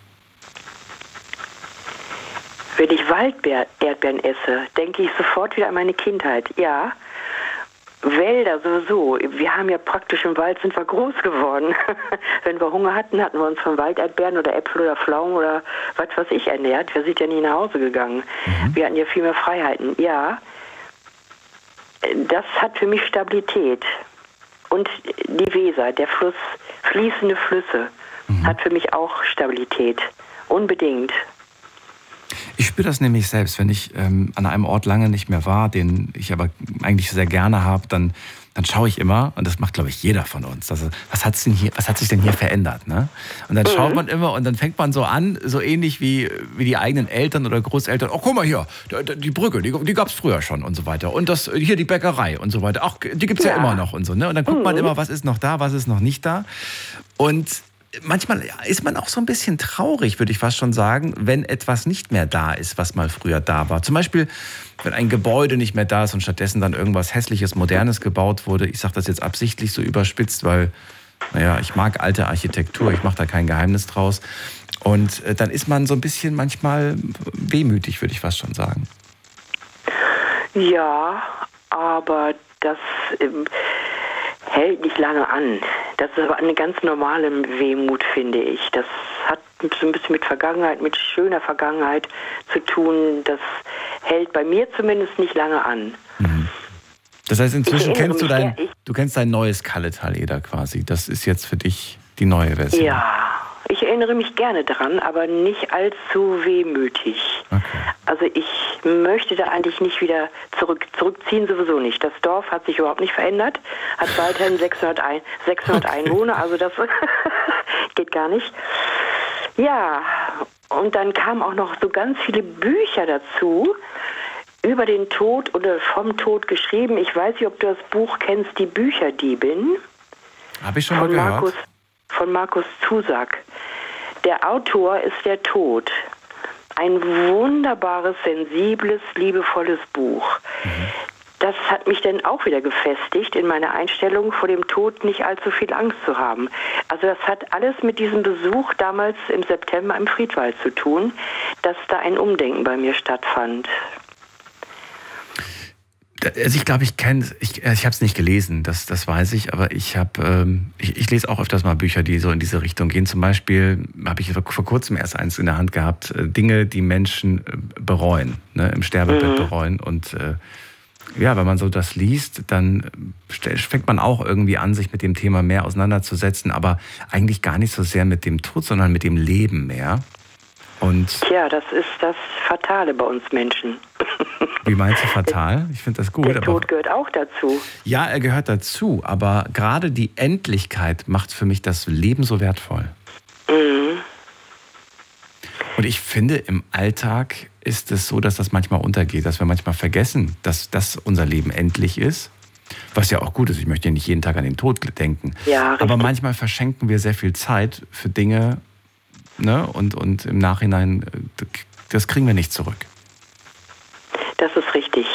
Speaker 7: Wenn ich Walderdbeeren esse, denke ich sofort wieder an meine Kindheit. Ja, Wälder sowieso. Wir haben ja praktisch im Wald, sind wir groß geworden. Wenn wir Hunger hatten, hatten wir uns von Walderdbeeren oder Äpfel oder Pflaumen oder was weiß ich ernährt. Wir sind ja nie nach Hause gegangen. Mhm. Wir hatten ja viel mehr Freiheiten. Ja, das hat für mich Stabilität. Und die Weser, der Fluss, fließende Flüsse, mhm. hat für mich auch Stabilität. Unbedingt.
Speaker 2: Ich spüre das nämlich selbst, wenn ich ähm, an einem Ort lange nicht mehr war, den ich aber eigentlich sehr gerne habe, dann, dann schaue ich immer, und das macht, glaube ich, jeder von uns, also, was, hat's denn hier, was hat sich denn hier verändert? Ne? Und dann mhm. schaut man immer und dann fängt man so an, so ähnlich wie, wie die eigenen Eltern oder Großeltern, oh, guck mal hier, die Brücke, die, die gab es früher schon und so weiter. Und das, hier die Bäckerei und so weiter, ach, die gibt es ja. ja immer noch und so. Ne? Und dann guckt mhm. man immer, was ist noch da, was ist noch nicht da. Und manchmal ist man auch so ein bisschen traurig, würde ich fast schon sagen, wenn etwas nicht mehr da ist, was mal früher da war. Zum Beispiel, wenn ein Gebäude nicht mehr da ist und stattdessen dann irgendwas Hässliches, Modernes gebaut wurde. Ich sage das jetzt absichtlich so überspitzt, weil, naja, ich mag alte Architektur, ich mache da kein Geheimnis draus. Und dann ist man so ein bisschen manchmal wehmütig, würde ich fast schon sagen.
Speaker 7: Ja, aber das Ähm hält nicht lange an. Das ist aber eine ganz normale Wehmut, finde ich. Das hat so ein bisschen mit Vergangenheit, mit schöner Vergangenheit zu tun. Das hält bei mir zumindest nicht lange an.
Speaker 2: Mhm. Das heißt, inzwischen kennst du dein, du kennst dein neues Kalletaleder quasi. Das ist jetzt für dich die neue Version.
Speaker 7: Ja, ich erinnere mich gerne dran, aber nicht allzu wehmütig. Okay. Also ich möchte da eigentlich nicht wieder zurück, zurückziehen, sowieso nicht. Das Dorf hat sich überhaupt nicht verändert, hat weiterhin sechshundert, ein, sechshundert okay. Einwohner, also das geht gar nicht. Ja, und dann kamen auch noch so ganz viele Bücher dazu, über den Tod oder vom Tod geschrieben. Ich weiß nicht, ob du das Buch kennst, Die Bücherdiebin.
Speaker 2: Habe ich schon mal gehört.
Speaker 7: Markus, von Markus Zusak. Der Autor ist der Tod. Ein wunderbares, sensibles, liebevolles Buch. Mhm. Das hat mich dann auch wieder gefestigt in meiner Einstellung, vor dem Tod nicht allzu viel Angst zu haben. Also das hat alles mit diesem Besuch damals im September im Friedwald zu tun, dass da ein Umdenken bei mir stattfand.
Speaker 2: Also ich glaube, ich kenne ich, ich habe es nicht gelesen, das, das weiß ich, aber ich habe, ähm, ich, ich lese auch öfters mal Bücher, die so in diese Richtung gehen. Zum Beispiel habe ich vor kurzem erst eins in der Hand gehabt, äh, Dinge, die Menschen bereuen, ne, im Sterbebett mhm. bereuen. Und äh, ja, wenn man so das liest, dann fängt man auch irgendwie an, sich mit dem Thema mehr auseinanderzusetzen, aber eigentlich gar nicht so sehr mit dem Tod, sondern mit dem Leben mehr. Und
Speaker 7: Tja, das ist das Fatale bei uns Menschen.
Speaker 2: Wie meinst du fatal? Ich finde das gut.
Speaker 7: Der Tod
Speaker 2: aber,
Speaker 7: gehört auch dazu.
Speaker 2: Ja, er gehört dazu, aber gerade die Endlichkeit macht für mich das Leben so wertvoll. Mhm. Und ich finde, im Alltag ist es so, dass das manchmal untergeht, dass wir manchmal vergessen, dass das unser Leben endlich ist. Was ja auch gut ist, ich möchte ja nicht jeden Tag an den Tod denken.
Speaker 7: Ja, richtig.
Speaker 2: Aber manchmal verschenken wir sehr viel Zeit für Dinge, ne? und, und im Nachhinein, das kriegen wir nicht zurück.
Speaker 7: Das ist richtig.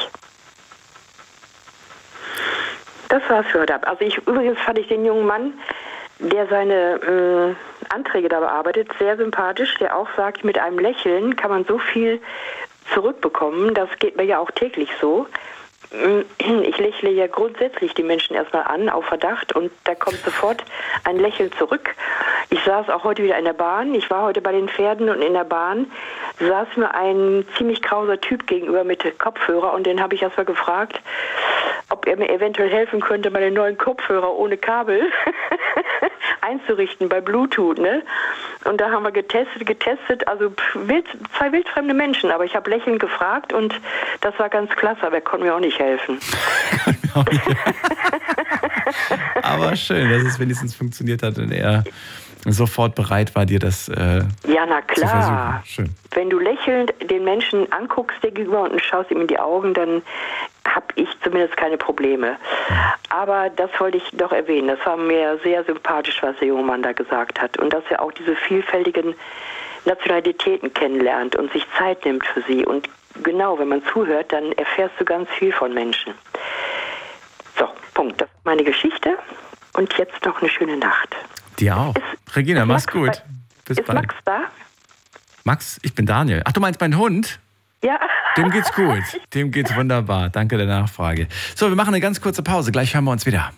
Speaker 7: Das war's für heute. Also ich, übrigens fand ich den jungen Mann, der seine äh, Anträge da bearbeitet, sehr sympathisch, der auch sagt, mit einem Lächeln kann man so viel zurückbekommen. Das geht mir ja auch täglich so. Ich lächle ja grundsätzlich die Menschen erstmal an, auf Verdacht, und da kommt sofort ein Lächeln zurück. Ich saß auch heute wieder in der Bahn. Ich war heute bei den Pferden und in der Bahn saß mir ein ziemlich krauser Typ gegenüber mit Kopfhörer, und den habe ich erstmal gefragt, ob er mir eventuell helfen könnte, meine neuen Kopfhörer ohne Kabel einzurichten bei Bluetooth, ne? Und da haben wir getestet, getestet, also wild, zwei wildfremde Menschen, aber ich habe lächelnd gefragt und das war ganz klasse, aber er konnte mir auch nicht helfen.
Speaker 2: Aber schön, dass es wenigstens funktioniert hat und er sofort bereit war, dir das äh,
Speaker 7: ja, na klar.
Speaker 2: zu versuchen. Schön.
Speaker 7: Wenn du lächelnd den Menschen anguckst dir gegenüber und schaust ihm in die Augen, dann habe ich zumindest keine Probleme. Aber das wollte ich doch erwähnen. Das war mir sehr sympathisch, was der junge Mann da gesagt hat. Und dass er auch diese vielfältigen Nationalitäten kennenlernt und sich Zeit nimmt für sie. Und genau, wenn man zuhört, dann erfährst du ganz viel von Menschen. So, Punkt. Das ist meine Geschichte. Und jetzt noch eine schöne Nacht.
Speaker 2: Dir auch. Ist, Regina, mach's gut.
Speaker 7: Bei,
Speaker 2: Bis
Speaker 7: ist
Speaker 2: bald.
Speaker 7: Max da?
Speaker 2: Max, ich bin Daniel. Ach, du meinst meinen Hund?
Speaker 7: Ja.
Speaker 2: Dem geht's gut. Dem geht's wunderbar. Danke der Nachfrage. So, wir machen eine ganz kurze Pause. Gleich hören wir uns wieder.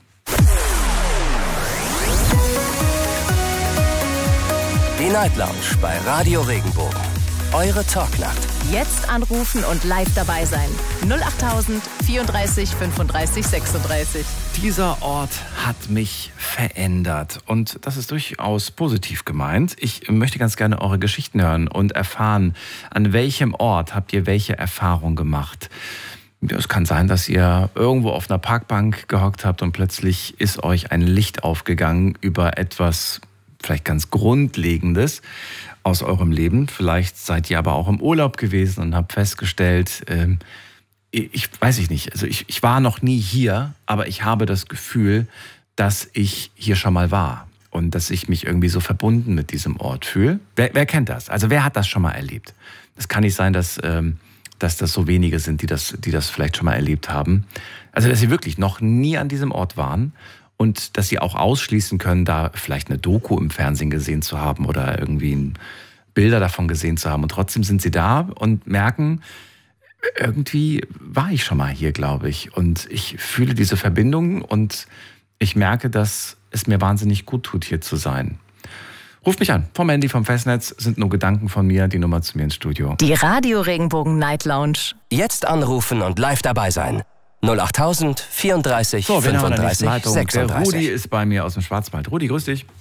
Speaker 4: Die Night Lounge bei Radio Regenbogen. Eure Talknacht.
Speaker 3: Jetzt anrufen und live dabei sein. null acht tausend vierunddreißig fünfunddreißig sechsunddreißig.
Speaker 2: Dieser Ort hat mich verändert und das ist durchaus positiv gemeint. Ich möchte ganz gerne eure Geschichten hören und erfahren, an welchem Ort habt ihr welche Erfahrung gemacht. Es kann sein, dass ihr irgendwo auf einer Parkbank gehockt habt und plötzlich ist euch ein Licht aufgegangen über etwas vielleicht ganz Grundlegendes aus eurem Leben. Vielleicht seid ihr aber auch im Urlaub gewesen und habt festgestellt, ähm, ich weiß ich nicht, also ich, ich war noch nie hier, aber ich habe das Gefühl, dass ich hier schon mal war und dass ich mich irgendwie so verbunden mit diesem Ort fühle. Wer, wer kennt das? Also wer hat das schon mal erlebt? Es kann nicht sein, dass, ähm, dass das so wenige sind, die das, die das vielleicht schon mal erlebt haben. Also dass sie wirklich noch nie an diesem Ort waren und dass sie auch ausschließen können, da vielleicht eine Doku im Fernsehen gesehen zu haben oder irgendwie ein Bilder davon gesehen zu haben. Und trotzdem sind sie da und merken, irgendwie war ich schon mal hier, glaube ich. Und ich fühle diese Verbindung und ich merke, dass es mir wahnsinnig gut tut, hier zu sein. Ruft mich an. Vom Handy, vom Festnetz sind nur Gedanken von mir. Die Nummer zu mir ins Studio.
Speaker 3: Die Radio Regenbogen Night Lounge.
Speaker 4: Jetzt anrufen und live dabei sein. null acht tausend vierunddreißig
Speaker 2: so,
Speaker 4: fünfunddreißig sechsunddreißig.
Speaker 2: Der Rudi ist bei mir aus dem Schwarzwald. Rudi, grüß dich.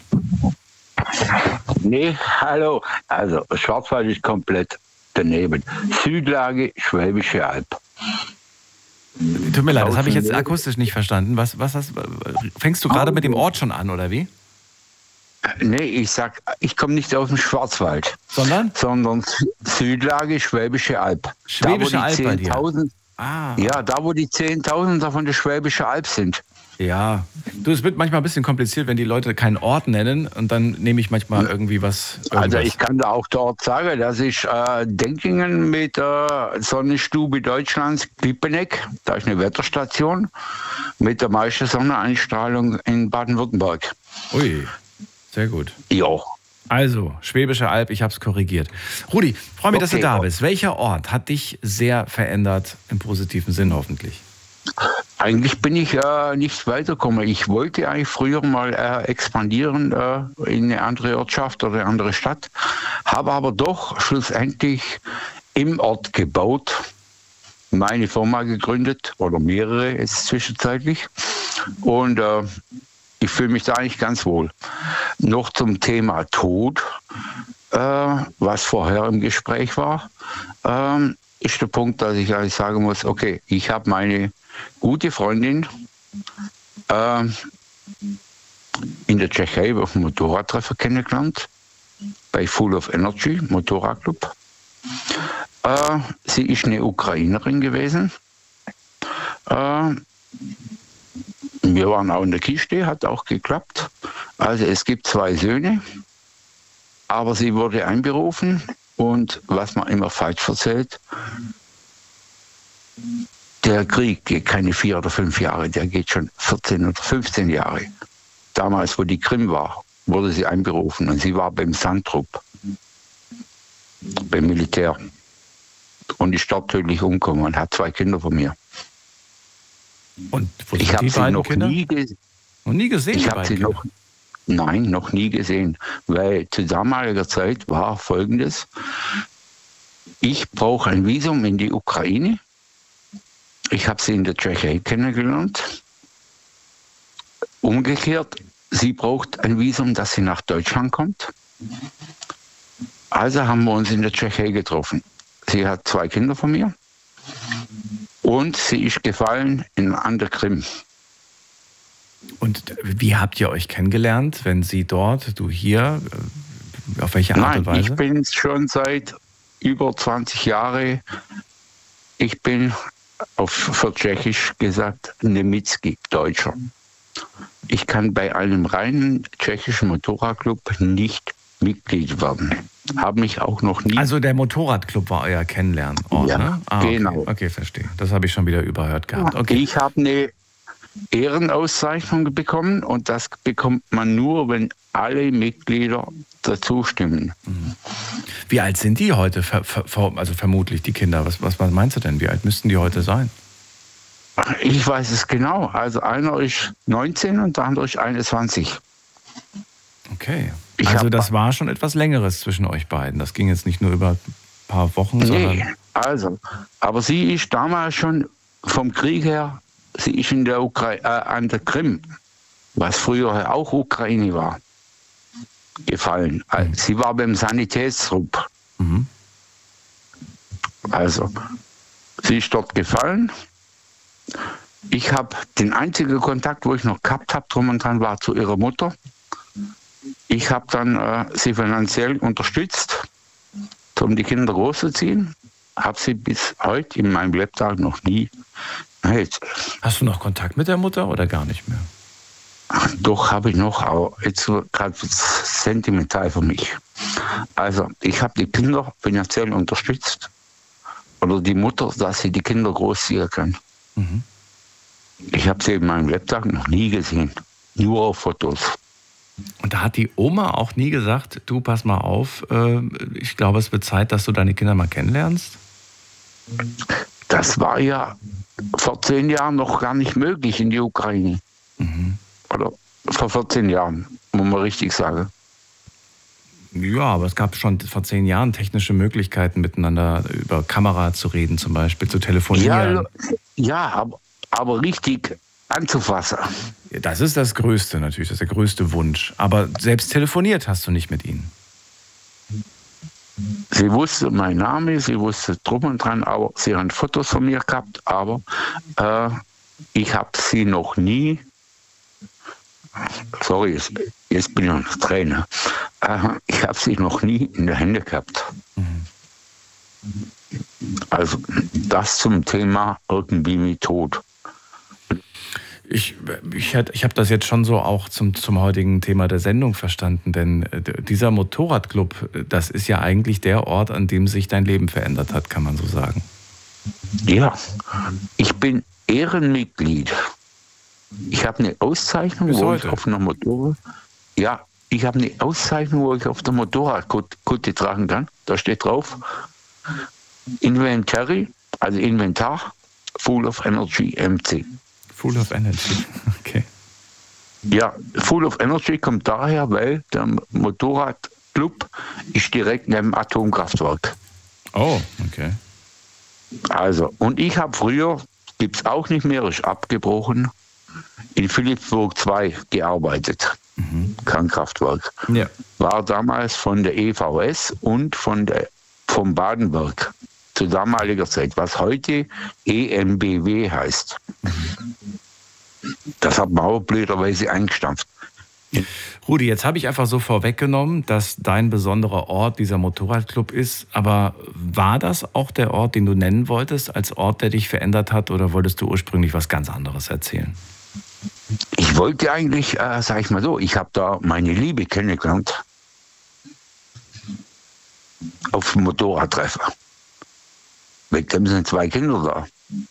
Speaker 8: Nee, hallo. Also, Schwarzwald ist komplett daneben. Südlage, Schwäbische Alb.
Speaker 2: Tut mir leid, das habe ich jetzt akustisch nicht verstanden. Was, was hast, fängst du gerade mit dem Ort schon an, oder wie?
Speaker 8: Nee, ich sag, ich komme nicht aus dem Schwarzwald.
Speaker 2: Sondern?
Speaker 8: Sondern Südlage, Schwäbische Alb.
Speaker 2: Schwäbische Alb bei dir?
Speaker 8: Ah. Ja, da wo die Zehntausender von der Schwäbische Alb sind.
Speaker 2: Ja, du, es wird manchmal ein bisschen kompliziert, wenn die Leute keinen Ort nennen und dann nehme ich manchmal irgendwie was. Irgendwas.
Speaker 8: Also ich kann da auch dort sagen, das ist äh, Denkingen mit der äh, Sonnenstube Deutschlands, Klippeneck, da ist eine Wetterstation mit der meisten Sonneneinstrahlung in Baden-Württemberg.
Speaker 2: Ui, sehr gut.
Speaker 8: Ja.
Speaker 2: Also, Schwäbische Alb, ich habe es korrigiert. Rudi, freue mich, okay, dass du da bist. Welcher Ort hat dich sehr verändert, im positiven Sinn hoffentlich?
Speaker 8: Eigentlich bin ich äh, nicht weitergekommen. Ich wollte eigentlich früher mal äh, expandieren äh, in eine andere Ortschaft oder eine andere Stadt, habe aber doch schlussendlich im Ort gebaut, meine Firma gegründet oder mehrere jetzt zwischenzeitlich und äh, ich fühle mich da eigentlich ganz wohl. Noch zum Thema Tod, äh, was vorher im Gespräch war, äh, ist der Punkt, dass ich eigentlich sagen muss, okay, ich habe meine gute Freundin äh, in der Tschechei auf dem Motorradtreffer kennengelernt, bei Full of Energy, Motorradclub. Äh, sie ist eine Ukrainerin gewesen. Äh, wir waren auch in der Kiste, hat auch geklappt. Also es gibt zwei Söhne, aber sie wurde einberufen und was man immer falsch erzählt, der Krieg geht keine vier oder fünf Jahre, der geht schon vierzehn oder fünfzehn Jahre. Damals, wo die Krim war, wurde sie einberufen und sie war beim Sandtrupp, beim Militär. und ist dort tödlich umgekommen und hat zwei Kinder von mir.
Speaker 2: Und wo sind
Speaker 8: ich habe
Speaker 2: die
Speaker 8: sie
Speaker 2: beiden
Speaker 8: noch
Speaker 2: Kinder?
Speaker 8: nie, ge-
Speaker 2: noch nie gesehen.
Speaker 8: ich
Speaker 2: die
Speaker 8: habe
Speaker 2: beiden
Speaker 8: sie noch, nein, noch nie gesehen, weil zu damaliger Zeit war Folgendes: Ich brauche ein Visum in die Ukraine. Ich habe sie in der Tschechei kennengelernt. Umgekehrt, sie braucht ein Visum, dass sie nach Deutschland kommt. Also haben wir uns in der Tschechei getroffen. Sie hat zwei Kinder von mir und sie ist gefallen in, an der Krim.
Speaker 2: Und wie habt ihr euch kennengelernt, wenn sie dort, du hier? Auf welche Art
Speaker 8: Nein,
Speaker 2: und Weise?
Speaker 8: ich bin schon seit über zwanzig Jahren, ich bin auf für Tschechisch gesagt Nemitski, Deutscher. Ich kann bei einem reinen tschechischen Motorradclub nicht Mitglied werden. Habe mich auch noch nie...
Speaker 2: Also der Motorradclub war euer Kennenlernort,
Speaker 8: ja,
Speaker 2: ne? Ah,
Speaker 8: genau.
Speaker 2: Okay, okay, verstehe. Das habe ich schon wieder überhört gehabt. Okay.
Speaker 8: Ich habe eine Ehrenauszeichnung bekommen und das bekommt man nur, wenn alle Mitglieder dazu stimmen.
Speaker 2: Wie alt sind die heute? Ver, ver, also vermutlich die Kinder. Was, was, was meinst du denn? Wie alt müssten die heute sein?
Speaker 8: Ich weiß es genau. Also einer ist neunzehn und der andere ist einundzwanzig.
Speaker 2: Okay.
Speaker 8: Ich
Speaker 2: also das war schon etwas Längeres zwischen euch beiden. Das ging jetzt nicht nur über ein paar Wochen, sondern...
Speaker 8: Nee, also, aber sie ist damals schon vom Krieg her, sie ist in der Ukra- äh, an der Krim, was früher auch Ukraine war, gefallen. Mhm. Sie war beim Sanitätstrupp.
Speaker 2: Mhm.
Speaker 8: Also, sie ist dort gefallen. Ich habe den einzigen Kontakt, wo ich noch gehabt habe, drum und dran, war zu ihrer Mutter. Ich habe dann äh, sie finanziell unterstützt, um die Kinder großzuziehen. Habe sie bis heute in meinem Lebtag noch nie. Jetzt,
Speaker 2: Hast du noch Kontakt mit der Mutter oder gar nicht mehr?
Speaker 8: ach, doch habe ich noch, aber jetzt gerade sentimental für mich. Also ich habe die Kinder finanziell unterstützt oder die Mutter, dass sie die Kinder großziehen kann.
Speaker 2: Mhm.
Speaker 8: Ich habe sie in meinem Lebtag noch nie gesehen, nur auf Fotos.
Speaker 2: Und da hat die Oma auch nie gesagt, du pass mal auf, äh, ich glaube, es wird Zeit, dass du deine Kinder mal kennenlernst?
Speaker 8: Das war ja vor zehn Jahren noch gar nicht möglich in die Ukraine.
Speaker 2: Mhm.
Speaker 8: Oder vor vierzehn Jahren, muss man richtig sagen.
Speaker 2: Ja, aber es gab schon vor zehn Jahren technische Möglichkeiten, miteinander über Kamera zu reden, zum Beispiel, zu telefonieren.
Speaker 8: Ja, ja aber, aber richtig anzufassen.
Speaker 2: Das ist das Größte natürlich, das ist der größte Wunsch. Aber selbst telefoniert hast du nicht mit ihnen.
Speaker 8: Sie wusste meinen Namen, sie wusste drum und dran, aber sie haben Fotos von mir gehabt, aber äh, ich habe sie noch nie, sorry, jetzt, jetzt bin ich noch Trainer, äh, ich habe sie noch nie in der Hände gehabt.
Speaker 2: Mhm.
Speaker 8: Also das zum Thema irgendwie mit Tod.
Speaker 2: Ich, ich, ich habe das jetzt schon so auch zum, zum heutigen Thema der Sendung verstanden, denn dieser Motorradclub, das ist ja eigentlich der Ort, an dem sich dein Leben verändert hat, kann man so sagen.
Speaker 8: Ja, ich bin Ehrenmitglied. Ich habe eine Auszeichnung,
Speaker 2: Bis
Speaker 8: wo
Speaker 2: heute.
Speaker 8: ich auf einer Motorrad... Ja, ich habe eine Auszeichnung, wo ich auf der Motorradkutte tragen kann. Da steht drauf, Inventory, also Inventar, Full of Energy M C.
Speaker 2: Full of Energy, okay.
Speaker 8: Ja, Full of Energy kommt daher, weil der Motorradclub ist direkt neben dem Atomkraftwerk.
Speaker 2: Oh, okay.
Speaker 8: Also, und ich habe früher, gibt es auch nicht mehr, ist abgebrochen, in Philippsburg zwei gearbeitet. Mhm. Kernkraftwerk.
Speaker 2: Ja.
Speaker 8: War damals von der E V S und von der, vom Badenberg zu damaliger Zeit, was heute E M B W heißt. Mhm. Das hat man auch blöderweise eingestampft.
Speaker 2: Rudi, jetzt habe ich einfach so vorweggenommen, dass dein besonderer Ort dieser Motorradclub ist, aber war das auch der Ort, den du nennen wolltest, als Ort, der dich verändert hat, oder wolltest du ursprünglich was ganz anderes erzählen?
Speaker 8: Ich wollte eigentlich, äh, sag ich mal so, ich habe da meine Liebe kennengelernt auf dem Motorradtreffer. Mit dem sind zwei Kinder da.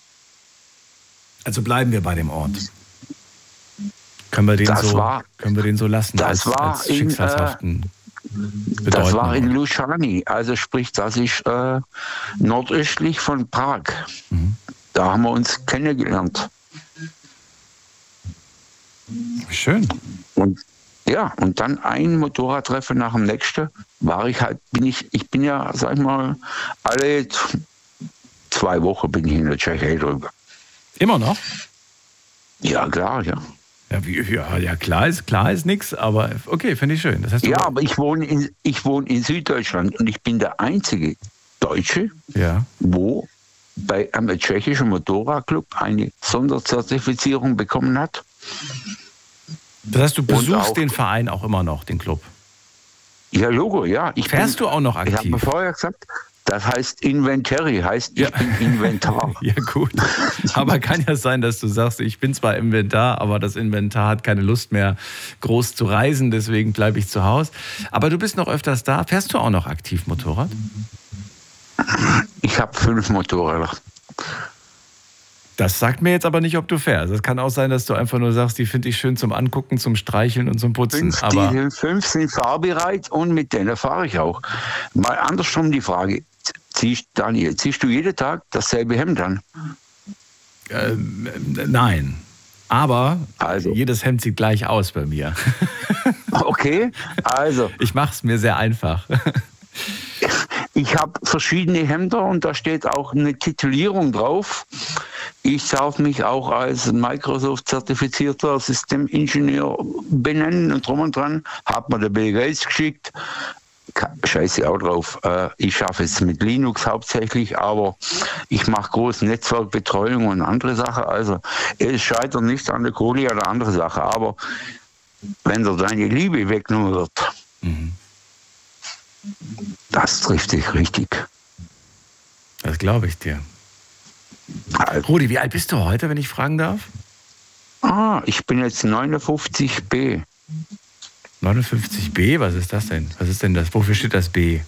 Speaker 2: Also bleiben wir bei dem Ort. Können wir den,
Speaker 8: Das
Speaker 2: so,
Speaker 8: war,
Speaker 2: können wir den so lassen
Speaker 8: das
Speaker 2: als,
Speaker 8: war
Speaker 2: als
Speaker 8: in,
Speaker 2: schicksalshaften
Speaker 8: Das war in Lušany, also sprich, das ist äh, nordöstlich von Prag. Mhm. Da haben wir uns kennengelernt.
Speaker 2: Schön.
Speaker 8: Und ja, und dann ein Motorradtreffen nach dem nächsten war ich halt, bin ich, ich bin ja, sag ich mal, alle zwei Wochen bin ich in der Tschechei drüber.
Speaker 2: Immer noch?
Speaker 8: Ja, klar, ja.
Speaker 2: Ja, wie, ja, ja, klar ist, klar ist nichts, aber okay, finde ich schön. Das heißt,
Speaker 8: ja, aber ich wohne, in, ich wohne in Süddeutschland und ich bin der einzige Deutsche,
Speaker 2: ja.
Speaker 8: wo bei einem tschechischen Motorradclub eine Sonderzertifizierung bekommen hat.
Speaker 2: Das heißt, du besuchst den Verein auch immer noch, den Club?
Speaker 8: Ja, Logo, ja. Ich
Speaker 2: Fährst
Speaker 8: bin,
Speaker 2: du auch noch aktiv?
Speaker 8: Ich habe mir vorher gesagt, das heißt Inventory, heißt ich
Speaker 2: ja.
Speaker 8: bin Inventar.
Speaker 2: Ja gut, aber kann ja sein, dass du sagst, ich bin zwar Inventar, aber das Inventar hat keine Lust mehr groß zu reisen, deswegen bleibe ich zu Hause. Aber du bist noch öfters da. Fährst du auch noch aktiv Motorrad?
Speaker 8: Ich habe fünf Motorräder.
Speaker 2: Das sagt mir jetzt aber nicht, ob du fährst. Es kann auch sein, dass du einfach nur sagst, die finde ich schön zum Angucken, zum Streicheln und zum Putzen.
Speaker 8: Fünf,
Speaker 2: aber
Speaker 8: die fünf sind fahrbereit und mit denen fahre ich auch. Mal andersrum die Frage, ziehst, Daniel, ziehst du jeden Tag dasselbe Hemd an?
Speaker 2: Ähm, nein, aber
Speaker 8: also.
Speaker 2: Jedes Hemd sieht gleich aus bei mir.
Speaker 8: Okay, also.
Speaker 2: Ich mache es mir sehr einfach.
Speaker 8: Ich habe verschiedene Hemder und da steht auch eine Titulierung drauf. Ich darf mich auch als Microsoft-zertifizierter Systemingenieur benennen und drum und dran. Hat mir der Bill Gates geschickt. Scheiße auch drauf. Ich schaffe es mit Linux hauptsächlich, aber ich mache große Netzwerkbetreuung und andere Sachen. Also es scheitert nicht an der Kohle oder andere Sachen. Aber wenn da deine Liebe weggenommen wird, mhm. das trifft dich richtig.
Speaker 2: Das glaube ich dir. Also. Rudi, wie alt bist du heute, wenn ich fragen darf?
Speaker 8: Ah, ich bin jetzt neunundfünfzig B.
Speaker 2: neunundfünfzig B? Was ist das denn? Was ist denn das? Wofür steht das B?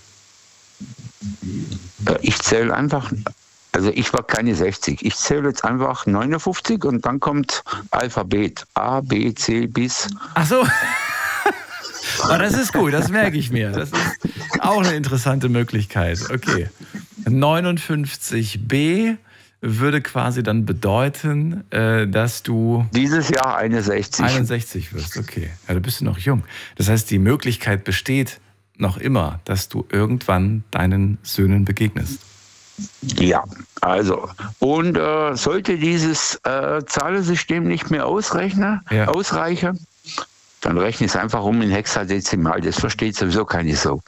Speaker 8: Ich zähle einfach, also ich war keine sechzig. Ich zähle jetzt einfach neunundfünfzig und dann kommt Alphabet. A, B, C bis...
Speaker 2: Ach so. Oh, das ist gut, das merke ich mir. Das ist auch eine interessante Möglichkeit. Okay. neunundfünfzig B würde quasi dann bedeuten, dass du...
Speaker 8: Dieses Jahr einundsechzig.
Speaker 2: einundsechzig wirst, okay. Ja, da bist du noch jung. Das heißt, die Möglichkeit besteht noch immer, dass du irgendwann deinen Söhnen begegnest.
Speaker 8: Ja, also. Und äh, sollte dieses äh, Zahlensystem nicht mehr ausrechnen, ja. ausreichen, dann rechne es einfach um in Hexadezimal. Das versteht sowieso keine Sau.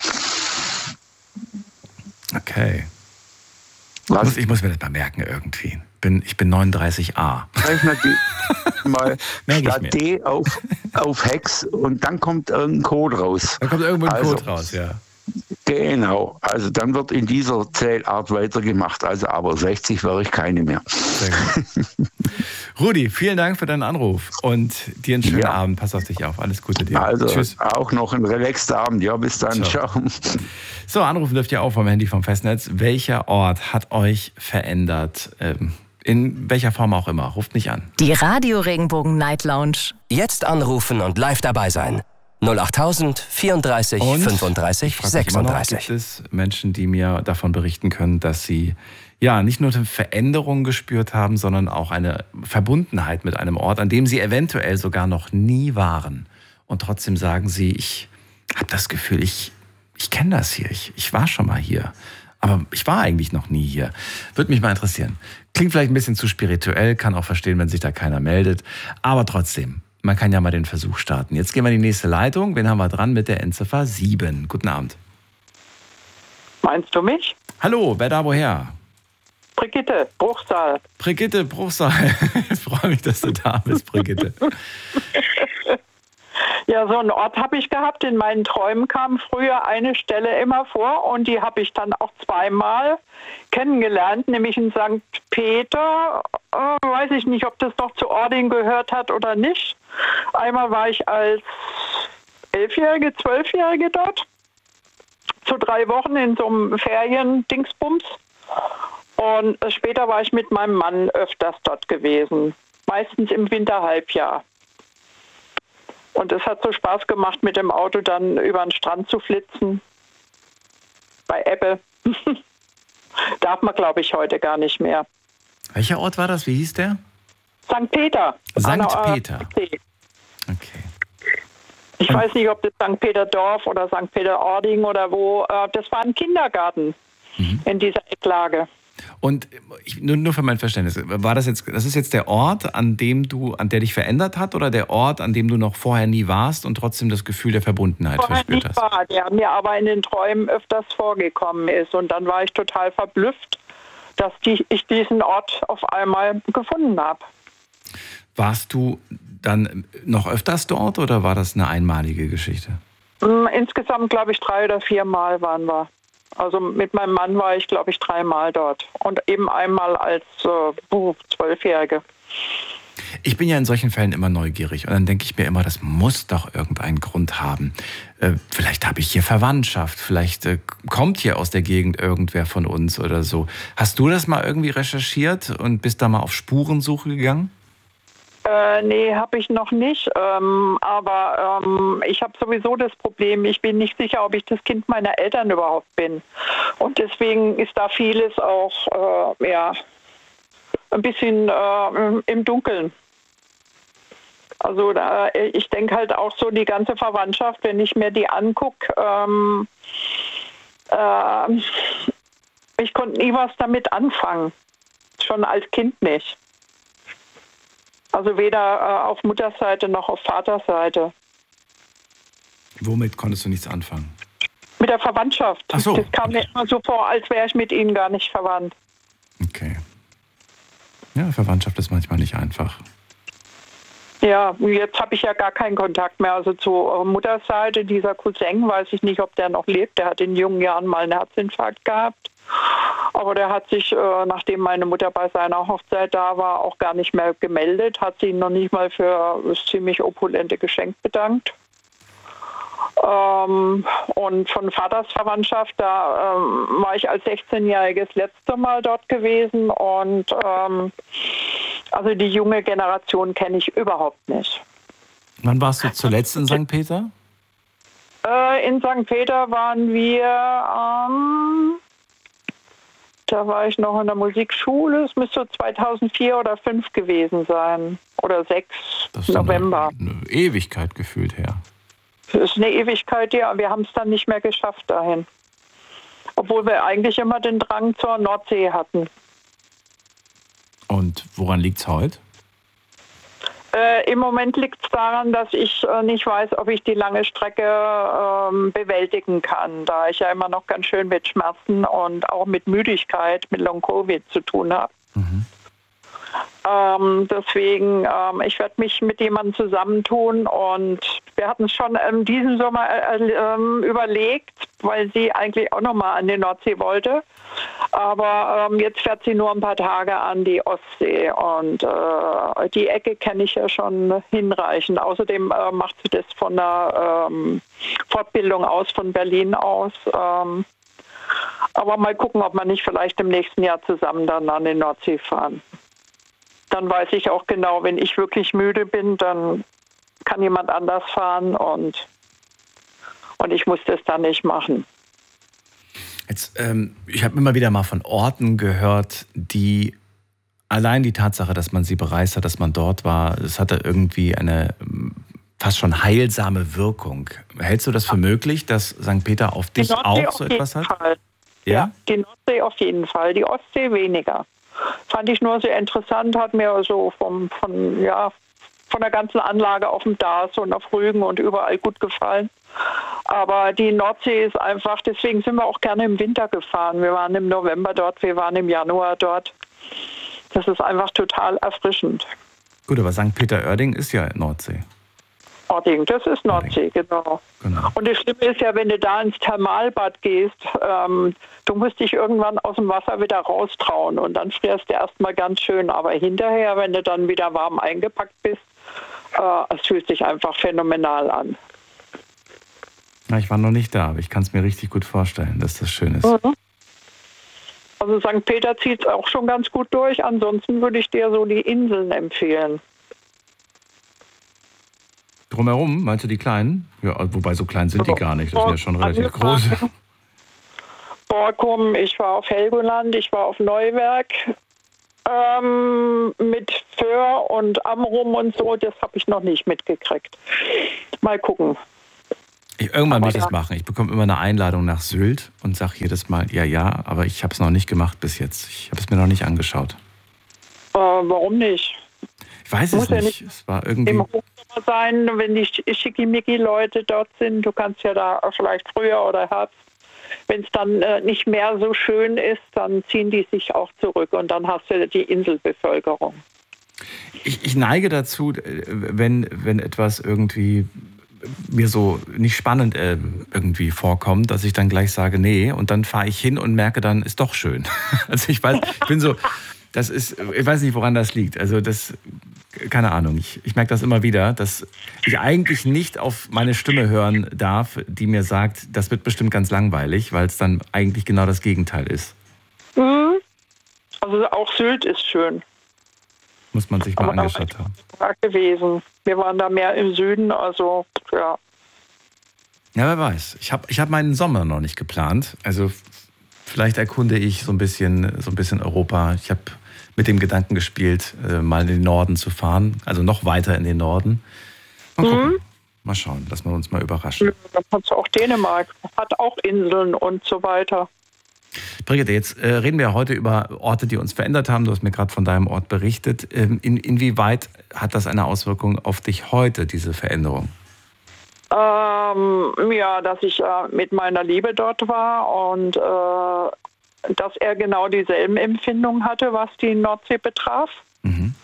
Speaker 2: Okay. Ich muss, ich muss mir das mal merken irgendwie. Bin, ich bin neununddreißig A.
Speaker 8: Rechne die mal statt D auf, auf Hex und dann kommt irgendein Code raus.
Speaker 2: Dann kommt irgendwo ein
Speaker 8: also,
Speaker 2: Code raus, ja.
Speaker 8: Genau, also dann wird in dieser Zählart weitergemacht. Also aber sechzig wäre ich keine mehr.
Speaker 2: Sehr gut. Rudi, vielen Dank für deinen Anruf und dir einen schönen ja. Abend. Pass auf dich auf. Alles Gute dir.
Speaker 8: Also
Speaker 2: Tschüss.
Speaker 8: Auch noch einen relaxten Abend. Ja, bis dann. Ciao. Ciao.
Speaker 2: So, anrufen dürft ihr auch vom Handy vom Festnetz. Welcher Ort hat euch verändert? In welcher Form auch immer. Ruft mich an.
Speaker 3: Die Radio Regenbogen Night Lounge.
Speaker 4: Jetzt anrufen und live dabei sein. null achttausend vierunddreißig fünfunddreißig sechsunddreißig.
Speaker 2: Gibt es Menschen, die mir davon berichten können, dass sie ja nicht nur eine Veränderung gespürt haben, sondern auch eine Verbundenheit mit einem Ort, an dem sie eventuell sogar noch nie waren. Und trotzdem sagen sie, ich habe das Gefühl, ich, ich kenne das hier, ich, ich war schon mal hier. Aber ich war eigentlich noch nie hier. Würde mich mal interessieren. Klingt vielleicht ein bisschen zu spirituell, kann auch verstehen, wenn sich da keiner meldet. Aber trotzdem, man kann ja mal den Versuch starten. Jetzt gehen wir in die nächste Leitung. Wen haben wir dran mit der Endziffer sieben? Guten Abend.
Speaker 9: Meinst du mich?
Speaker 2: Hallo, wer da woher?
Speaker 9: Brigitte, Bruchsal.
Speaker 2: Brigitte, Bruchsal. Ich freue mich, dass du da bist, Brigitte.
Speaker 9: Ja, so einen Ort habe ich gehabt. In meinen Träumen kam früher eine Stelle immer vor und die habe ich dann auch zweimal kennengelernt, nämlich in Sankt Peter. Äh, weiß ich nicht, ob das noch zu Ording gehört hat oder nicht. Einmal war ich als Elfjährige, Zwölfjährige dort, zu drei Wochen in so einem Ferien-Dingsbums. Und später war ich mit meinem Mann öfters dort gewesen, meistens im Winterhalbjahr. Und es hat so Spaß gemacht, mit dem Auto dann über den Strand zu flitzen. Bei Ebbe. Darf man, glaube ich, heute gar nicht mehr.
Speaker 2: Welcher Ort war das? Wie hieß der?
Speaker 9: Sankt Peter.
Speaker 2: Sankt
Speaker 9: Anna,
Speaker 2: Peter.
Speaker 9: Äh,
Speaker 2: okay.
Speaker 9: Ich Und weiß nicht, ob das Sankt Peter-Dorf oder Sankt Peter-Ording oder wo. Äh, das war ein Kindergarten mhm. in dieser Ecklage.
Speaker 2: Und ich, nur, nur für mein Verständnis, war das jetzt, das ist jetzt der Ort, an dem du, an der dich verändert hat, oder der Ort, an dem du noch vorher nie warst und trotzdem das Gefühl der Verbundenheit
Speaker 9: vorher
Speaker 2: verspürt hast?
Speaker 9: War, der mir aber in den Träumen öfters vorgekommen ist. Und dann war ich total verblüfft, dass die, ich diesen Ort auf einmal gefunden habe.
Speaker 2: Warst du dann noch öfters dort oder war das eine einmalige Geschichte?
Speaker 9: Insgesamt, glaube ich, drei oder vier Mal waren wir. Also mit meinem Mann war ich, glaube ich, dreimal dort. Und eben einmal als äh, Zwölfjährige.
Speaker 2: Ich bin ja in solchen Fällen immer neugierig. Und dann denke ich mir immer, das muss doch irgendeinen Grund haben. Äh, vielleicht habe ich hier Verwandtschaft. Vielleicht äh, kommt hier aus der Gegend irgendwer von uns oder so. Hast du das mal irgendwie recherchiert und bist da mal auf Spurensuche gegangen?
Speaker 9: Äh, nee, habe ich noch nicht. Ähm, aber ähm, ich habe sowieso das Problem, ich bin nicht sicher, ob ich das Kind meiner Eltern überhaupt bin. Und deswegen ist da vieles auch äh, ja, ein bisschen äh, im Dunkeln. Also da, ich denke halt auch so, die ganze Verwandtschaft, wenn ich mir die angucke, ähm, äh, ich konnte nie was damit anfangen. Schon als Kind nicht. Also weder äh, auf Mutterseite noch auf Vaterseite.
Speaker 2: Womit konntest du nichts anfangen?
Speaker 9: Mit der Verwandtschaft.
Speaker 2: Ach so,
Speaker 9: das kam
Speaker 2: okay.
Speaker 9: mir immer so vor, als wäre ich mit ihnen gar nicht verwandt.
Speaker 2: Okay. Ja, Verwandtschaft ist manchmal nicht einfach.
Speaker 9: Ja, jetzt habe ich ja gar keinen Kontakt mehr. Also zur Mutterseite, dieser Cousin, weiß ich nicht, ob der noch lebt. Der hat in jungen Jahren mal einen Herzinfarkt gehabt. Aber der hat sich, äh, nachdem meine Mutter bei seiner Hochzeit da war, auch gar nicht mehr gemeldet. Hat sich noch nicht mal für das ziemlich opulente Geschenk bedankt. Ähm, und von Vaters Verwandtschaft, da ähm, war ich als sechzehnjähriges letzte Mal dort gewesen. Und ähm, also die junge Generation kenne ich überhaupt nicht.
Speaker 2: Wann warst du zuletzt in Sankt Peter?
Speaker 9: Äh, in Sankt Peter waren wir, ähm, da war ich noch in der Musikschule. Es müsste zweitausendvier oder zweitausendfünf gewesen sein. Oder sechs, November.
Speaker 2: Eine, eine Ewigkeit gefühlt her.
Speaker 9: Das ist eine Ewigkeit, ja. Wir haben es dann nicht mehr geschafft dahin. Obwohl wir eigentlich immer den Drang zur Nordsee hatten.
Speaker 2: Und woran liegt es heute?
Speaker 9: Äh, Im Moment liegt es daran, dass ich äh, nicht weiß, ob ich die lange Strecke äh, bewältigen kann, da ich ja immer noch ganz schön mit Schmerzen und auch mit Müdigkeit, mit Long-Covid zu tun habe. Mhm. Ähm, deswegen, ähm, ich werde mich mit jemandem zusammentun und wir hatten es schon ähm, diesen Sommer äh, äh, überlegt, weil sie eigentlich auch nochmal an die Nordsee wollte. Aber ähm, jetzt fährt sie nur ein paar Tage an die Ostsee und äh, die Ecke kenne ich ja schon hinreichend. Außerdem äh, macht sie das von der ähm, Fortbildung aus, von Berlin aus. Ähm, aber mal gucken, ob wir nicht vielleicht im nächsten Jahr zusammen dann an die Nordsee fahren. Dann weiß ich auch genau, wenn ich wirklich müde bin, dann kann jemand anders fahren und, und ich muss das dann nicht machen.
Speaker 2: Jetzt, ähm, ich habe immer wieder mal von Orten gehört, die allein die Tatsache, dass man sie bereist hat, dass man dort war, es hatte irgendwie eine fast schon heilsame Wirkung. Hältst du das für möglich, dass Sankt Peter auf dich auch so etwas hat?
Speaker 9: Fall. Ja? Ja, die Nordsee auf jeden Fall, die Ostsee weniger. Fand ich nur sehr interessant, hat mir so vom, von, ja, von der ganzen Anlage auf dem Dars und auf Rügen und überall gut gefallen. Aber die Nordsee ist einfach, deswegen sind wir auch gerne im Winter gefahren. Wir waren im November dort, wir waren im Januar dort. Das ist einfach total erfrischend.
Speaker 2: Gut, aber Sankt Peter-Ording ist ja Nordsee.
Speaker 9: Ording, das ist Nordsee, genau. genau. Und das Schlimme ist ja, wenn du da ins Thermalbad gehst, ähm, du musst dich irgendwann aus dem Wasser wieder raustrauen und dann frierst du erstmal ganz schön. Aber hinterher, wenn du dann wieder warm eingepackt bist, äh, es fühlt sich einfach phänomenal an.
Speaker 2: Ja, ich war noch nicht da, aber ich kann es mir richtig gut vorstellen, dass das schön ist.
Speaker 9: Mhm. Also Sankt Peter zieht es auch schon ganz gut durch. Ansonsten würde ich dir so die Inseln empfehlen.
Speaker 2: Drumherum, meinst du die kleinen? Ja, wobei so klein sind die gar nicht, das sind ja schon relativ groß.
Speaker 9: Borkum, ich war auf Helgoland, ich war auf Neuwerk ähm, mit Föhr und Amrum und so, das habe ich noch nicht mitgekriegt. Mal gucken.
Speaker 2: Ich, irgendwann will ich das machen. Ich bekomme immer eine Einladung nach Sylt und sage jedes Mal, ja, ja, aber ich habe es noch nicht gemacht bis jetzt. Ich habe es mir noch nicht angeschaut.
Speaker 9: Äh, warum nicht?
Speaker 2: Ich weiß es nicht. nicht. Es war irgendwie...
Speaker 9: Im Hochsommer sein, wenn die Schickimicki-Leute dort sind. Du kannst ja da vielleicht früher oder Herbst. Wenn es dann äh, nicht mehr so schön ist, dann ziehen die sich auch zurück und dann hast du die Inselbevölkerung.
Speaker 2: Ich, ich neige dazu, wenn, wenn etwas irgendwie mir so nicht spannend äh, irgendwie vorkommt, dass ich dann gleich sage, nee, und dann fahre ich hin und merke dann, ist doch schön. Also ich weiß, ich bin so, das ist, ich weiß nicht, woran das liegt. Also das, keine Ahnung, ich, ich merke das immer wieder, dass ich eigentlich nicht auf meine Stimme hören darf, die mir sagt, das wird bestimmt ganz langweilig, weil es dann eigentlich genau das Gegenteil ist.
Speaker 9: Mhm. Also auch Sylt ist schön.
Speaker 2: Muss man sich mal Aber angeschaut haben.
Speaker 9: Gewesen. Wir waren da mehr im Süden, also ja.
Speaker 2: Ja, wer weiß. Ich habe ich hab meinen Sommer noch nicht geplant. Also vielleicht erkunde ich so ein bisschen, so ein bisschen Europa. Ich habe mit dem Gedanken gespielt, mal in den Norden zu fahren, also noch weiter in den Norden. Mal gucken. Mhm. Mal schauen, lassen wir uns mal überraschen.
Speaker 9: Da kannst du auch Dänemark, hat auch Inseln und so weiter.
Speaker 2: Brigitte, jetzt äh, reden wir heute über Orte, die uns verändert haben. Du hast mir gerade von deinem Ort berichtet. Ähm, in, inwieweit hat das eine Auswirkung auf dich heute, diese Veränderung?
Speaker 9: Ähm, ja, dass ich äh, mit meiner Liebe dort war und äh, dass er genau dieselben Empfindungen hatte, was die Nordsee betraf. Mhm.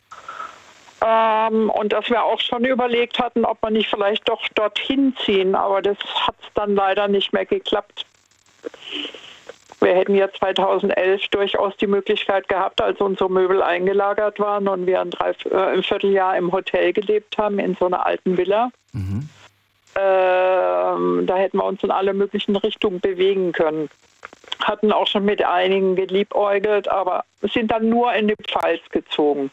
Speaker 9: Ähm, und dass wir auch schon überlegt hatten, ob wir nicht vielleicht doch dorthin ziehen, aber das hat dann leider nicht mehr geklappt. Wir hätten ja zweitausendelf durchaus die Möglichkeit gehabt, als unsere Möbel eingelagert waren und wir ein, drei, äh, ein Vierteljahr im Hotel gelebt haben, in so einer alten Villa. Mhm. Ähm, da hätten wir uns in alle möglichen Richtungen bewegen können. Hatten auch schon mit einigen geliebäugelt, aber sind dann nur in die Pfalz gezogen.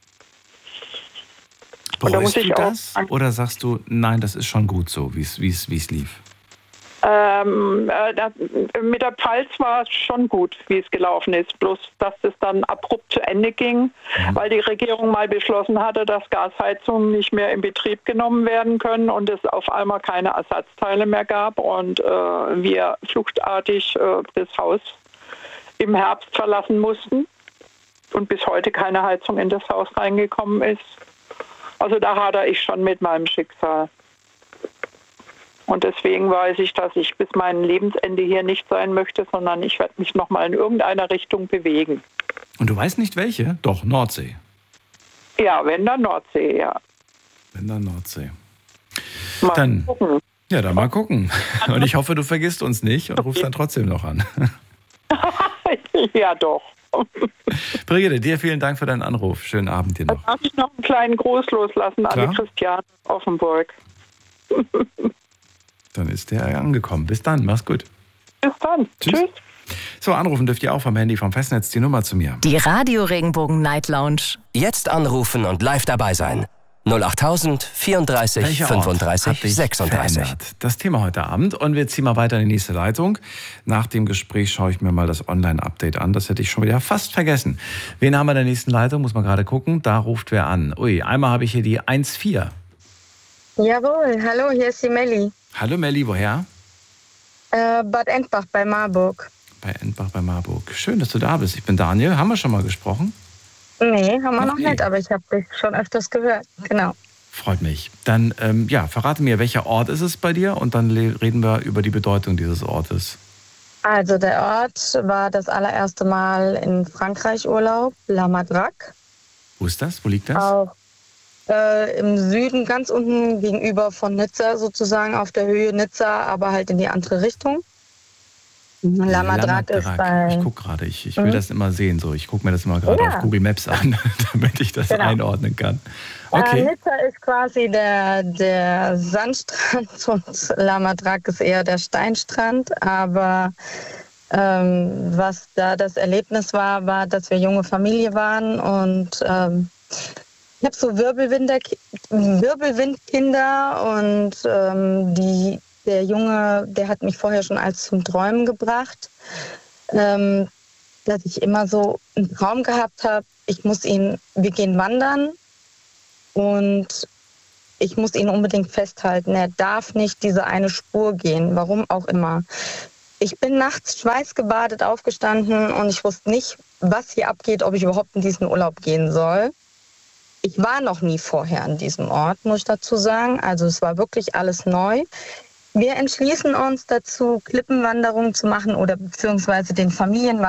Speaker 2: Bereust du das? Oder sagst du, nein, das ist schon gut so, wie es lief?
Speaker 9: Ähm, äh, das, mit der Pfalz war es schon gut, wie es gelaufen ist. Bloß, dass es dann abrupt zu Ende ging, mhm. weil die Regierung mal beschlossen hatte, dass Gasheizungen nicht mehr in Betrieb genommen werden können und es auf einmal keine Ersatzteile mehr gab und äh, wir fluchtartig äh, das Haus im Herbst verlassen mussten und bis heute keine Heizung in das Haus reingekommen ist. Also da hadere ich schon mit meinem Schicksal. Und deswegen weiß ich, dass ich bis mein Lebensende hier nicht sein möchte, sondern ich werde mich nochmal in irgendeiner Richtung bewegen.
Speaker 2: Und du weißt nicht welche? Doch, Nordsee.
Speaker 9: Ja, wenn dann Nordsee, ja.
Speaker 2: Wenn dann Nordsee.
Speaker 9: Mal
Speaker 2: dann,
Speaker 9: gucken.
Speaker 2: Ja, dann mal gucken. Und ich hoffe, du vergisst uns nicht und rufst dann trotzdem noch an.
Speaker 9: Ja, doch.
Speaker 2: Brigitte, dir vielen Dank für deinen Anruf. Schönen Abend dir noch.
Speaker 9: Darf ich noch einen kleinen Gruß loslassen an die Christiane Offenburg?
Speaker 2: Dann ist der angekommen. Bis dann, mach's gut.
Speaker 9: Bis dann. Tschüss. Tschüss.
Speaker 2: So, anrufen dürft ihr auch vom Handy vom Festnetz die Nummer zu mir.
Speaker 3: Die Radio Regenbogen Night Lounge.
Speaker 4: Jetzt anrufen und live dabei sein. null acht tausend vierunddreißig
Speaker 2: Welcher
Speaker 4: fünfunddreißig
Speaker 2: Ort
Speaker 4: sechsunddreißig.
Speaker 2: Verändert? Das Thema heute Abend. Und wir ziehen mal weiter in die nächste Leitung. Nach dem Gespräch schaue ich mir mal das Online-Update an. Das hätte ich schon wieder fast vergessen. Wen haben wir in der nächsten Leitung? Muss man gerade gucken. Da ruft wer an. Ui, einmal habe ich hier die eins vier.
Speaker 10: Jawohl, hallo, hier ist die Melli.
Speaker 2: Hallo Melli, woher?
Speaker 10: Äh, Bad Endbach bei Marburg.
Speaker 2: Bei Endbach bei Marburg. Schön, dass du da bist. Ich bin Daniel. Haben wir schon mal gesprochen?
Speaker 10: Nee, haben wir noch
Speaker 2: Okay.
Speaker 10: nicht, aber ich habe dich schon öfters gehört. Genau.
Speaker 2: Freut mich. Dann, ähm, ja, verrate mir, welcher Ort ist es bei dir? Und dann le- reden wir über die Bedeutung dieses Ortes.
Speaker 10: Also der Ort war das allererste Mal in Frankreich Urlaub, La Madrague.
Speaker 2: Wo ist das? Wo liegt das?
Speaker 10: Auch äh, im Süden, ganz unten gegenüber von Nizza, sozusagen auf der Höhe Nizza, aber halt in die andere Richtung. La Madrague ist bei...
Speaker 2: Ich gucke gerade, ich, ich will
Speaker 10: Mhm.
Speaker 2: das immer sehen. So. Ich gucke mir das immer gerade
Speaker 10: Ja.
Speaker 2: auf Google Maps an, damit ich das
Speaker 10: Genau.
Speaker 2: einordnen kann.
Speaker 10: Äh,
Speaker 2: Okay.
Speaker 10: Nizza ist quasi der, der Sandstrand und La Madrague ist eher der Steinstrand. Aber ähm, was da das Erlebnis war, war, dass wir junge Familie waren und ähm, Ich habe so Wirbelwinder, Wirbelwindkinder und ähm, die, der Junge, der hat mich vorher schon als zum Träumen gebracht, ähm, dass ich immer so einen Traum gehabt habe, ich muss ihn, wir gehen wandern und ich muss ihn unbedingt festhalten. Er darf nicht diese eine Spur gehen, warum auch immer. Ich bin nachts schweißgebadet aufgestanden und ich wusste nicht, was hier abgeht, ob ich überhaupt in diesen Urlaub gehen soll. Ich war noch nie vorher an diesem Ort, muss ich dazu sagen. Also es war wirklich alles neu. Wir entschließen uns dazu, Klippenwanderungen zu machen oder beziehungsweise den Familienwanderungen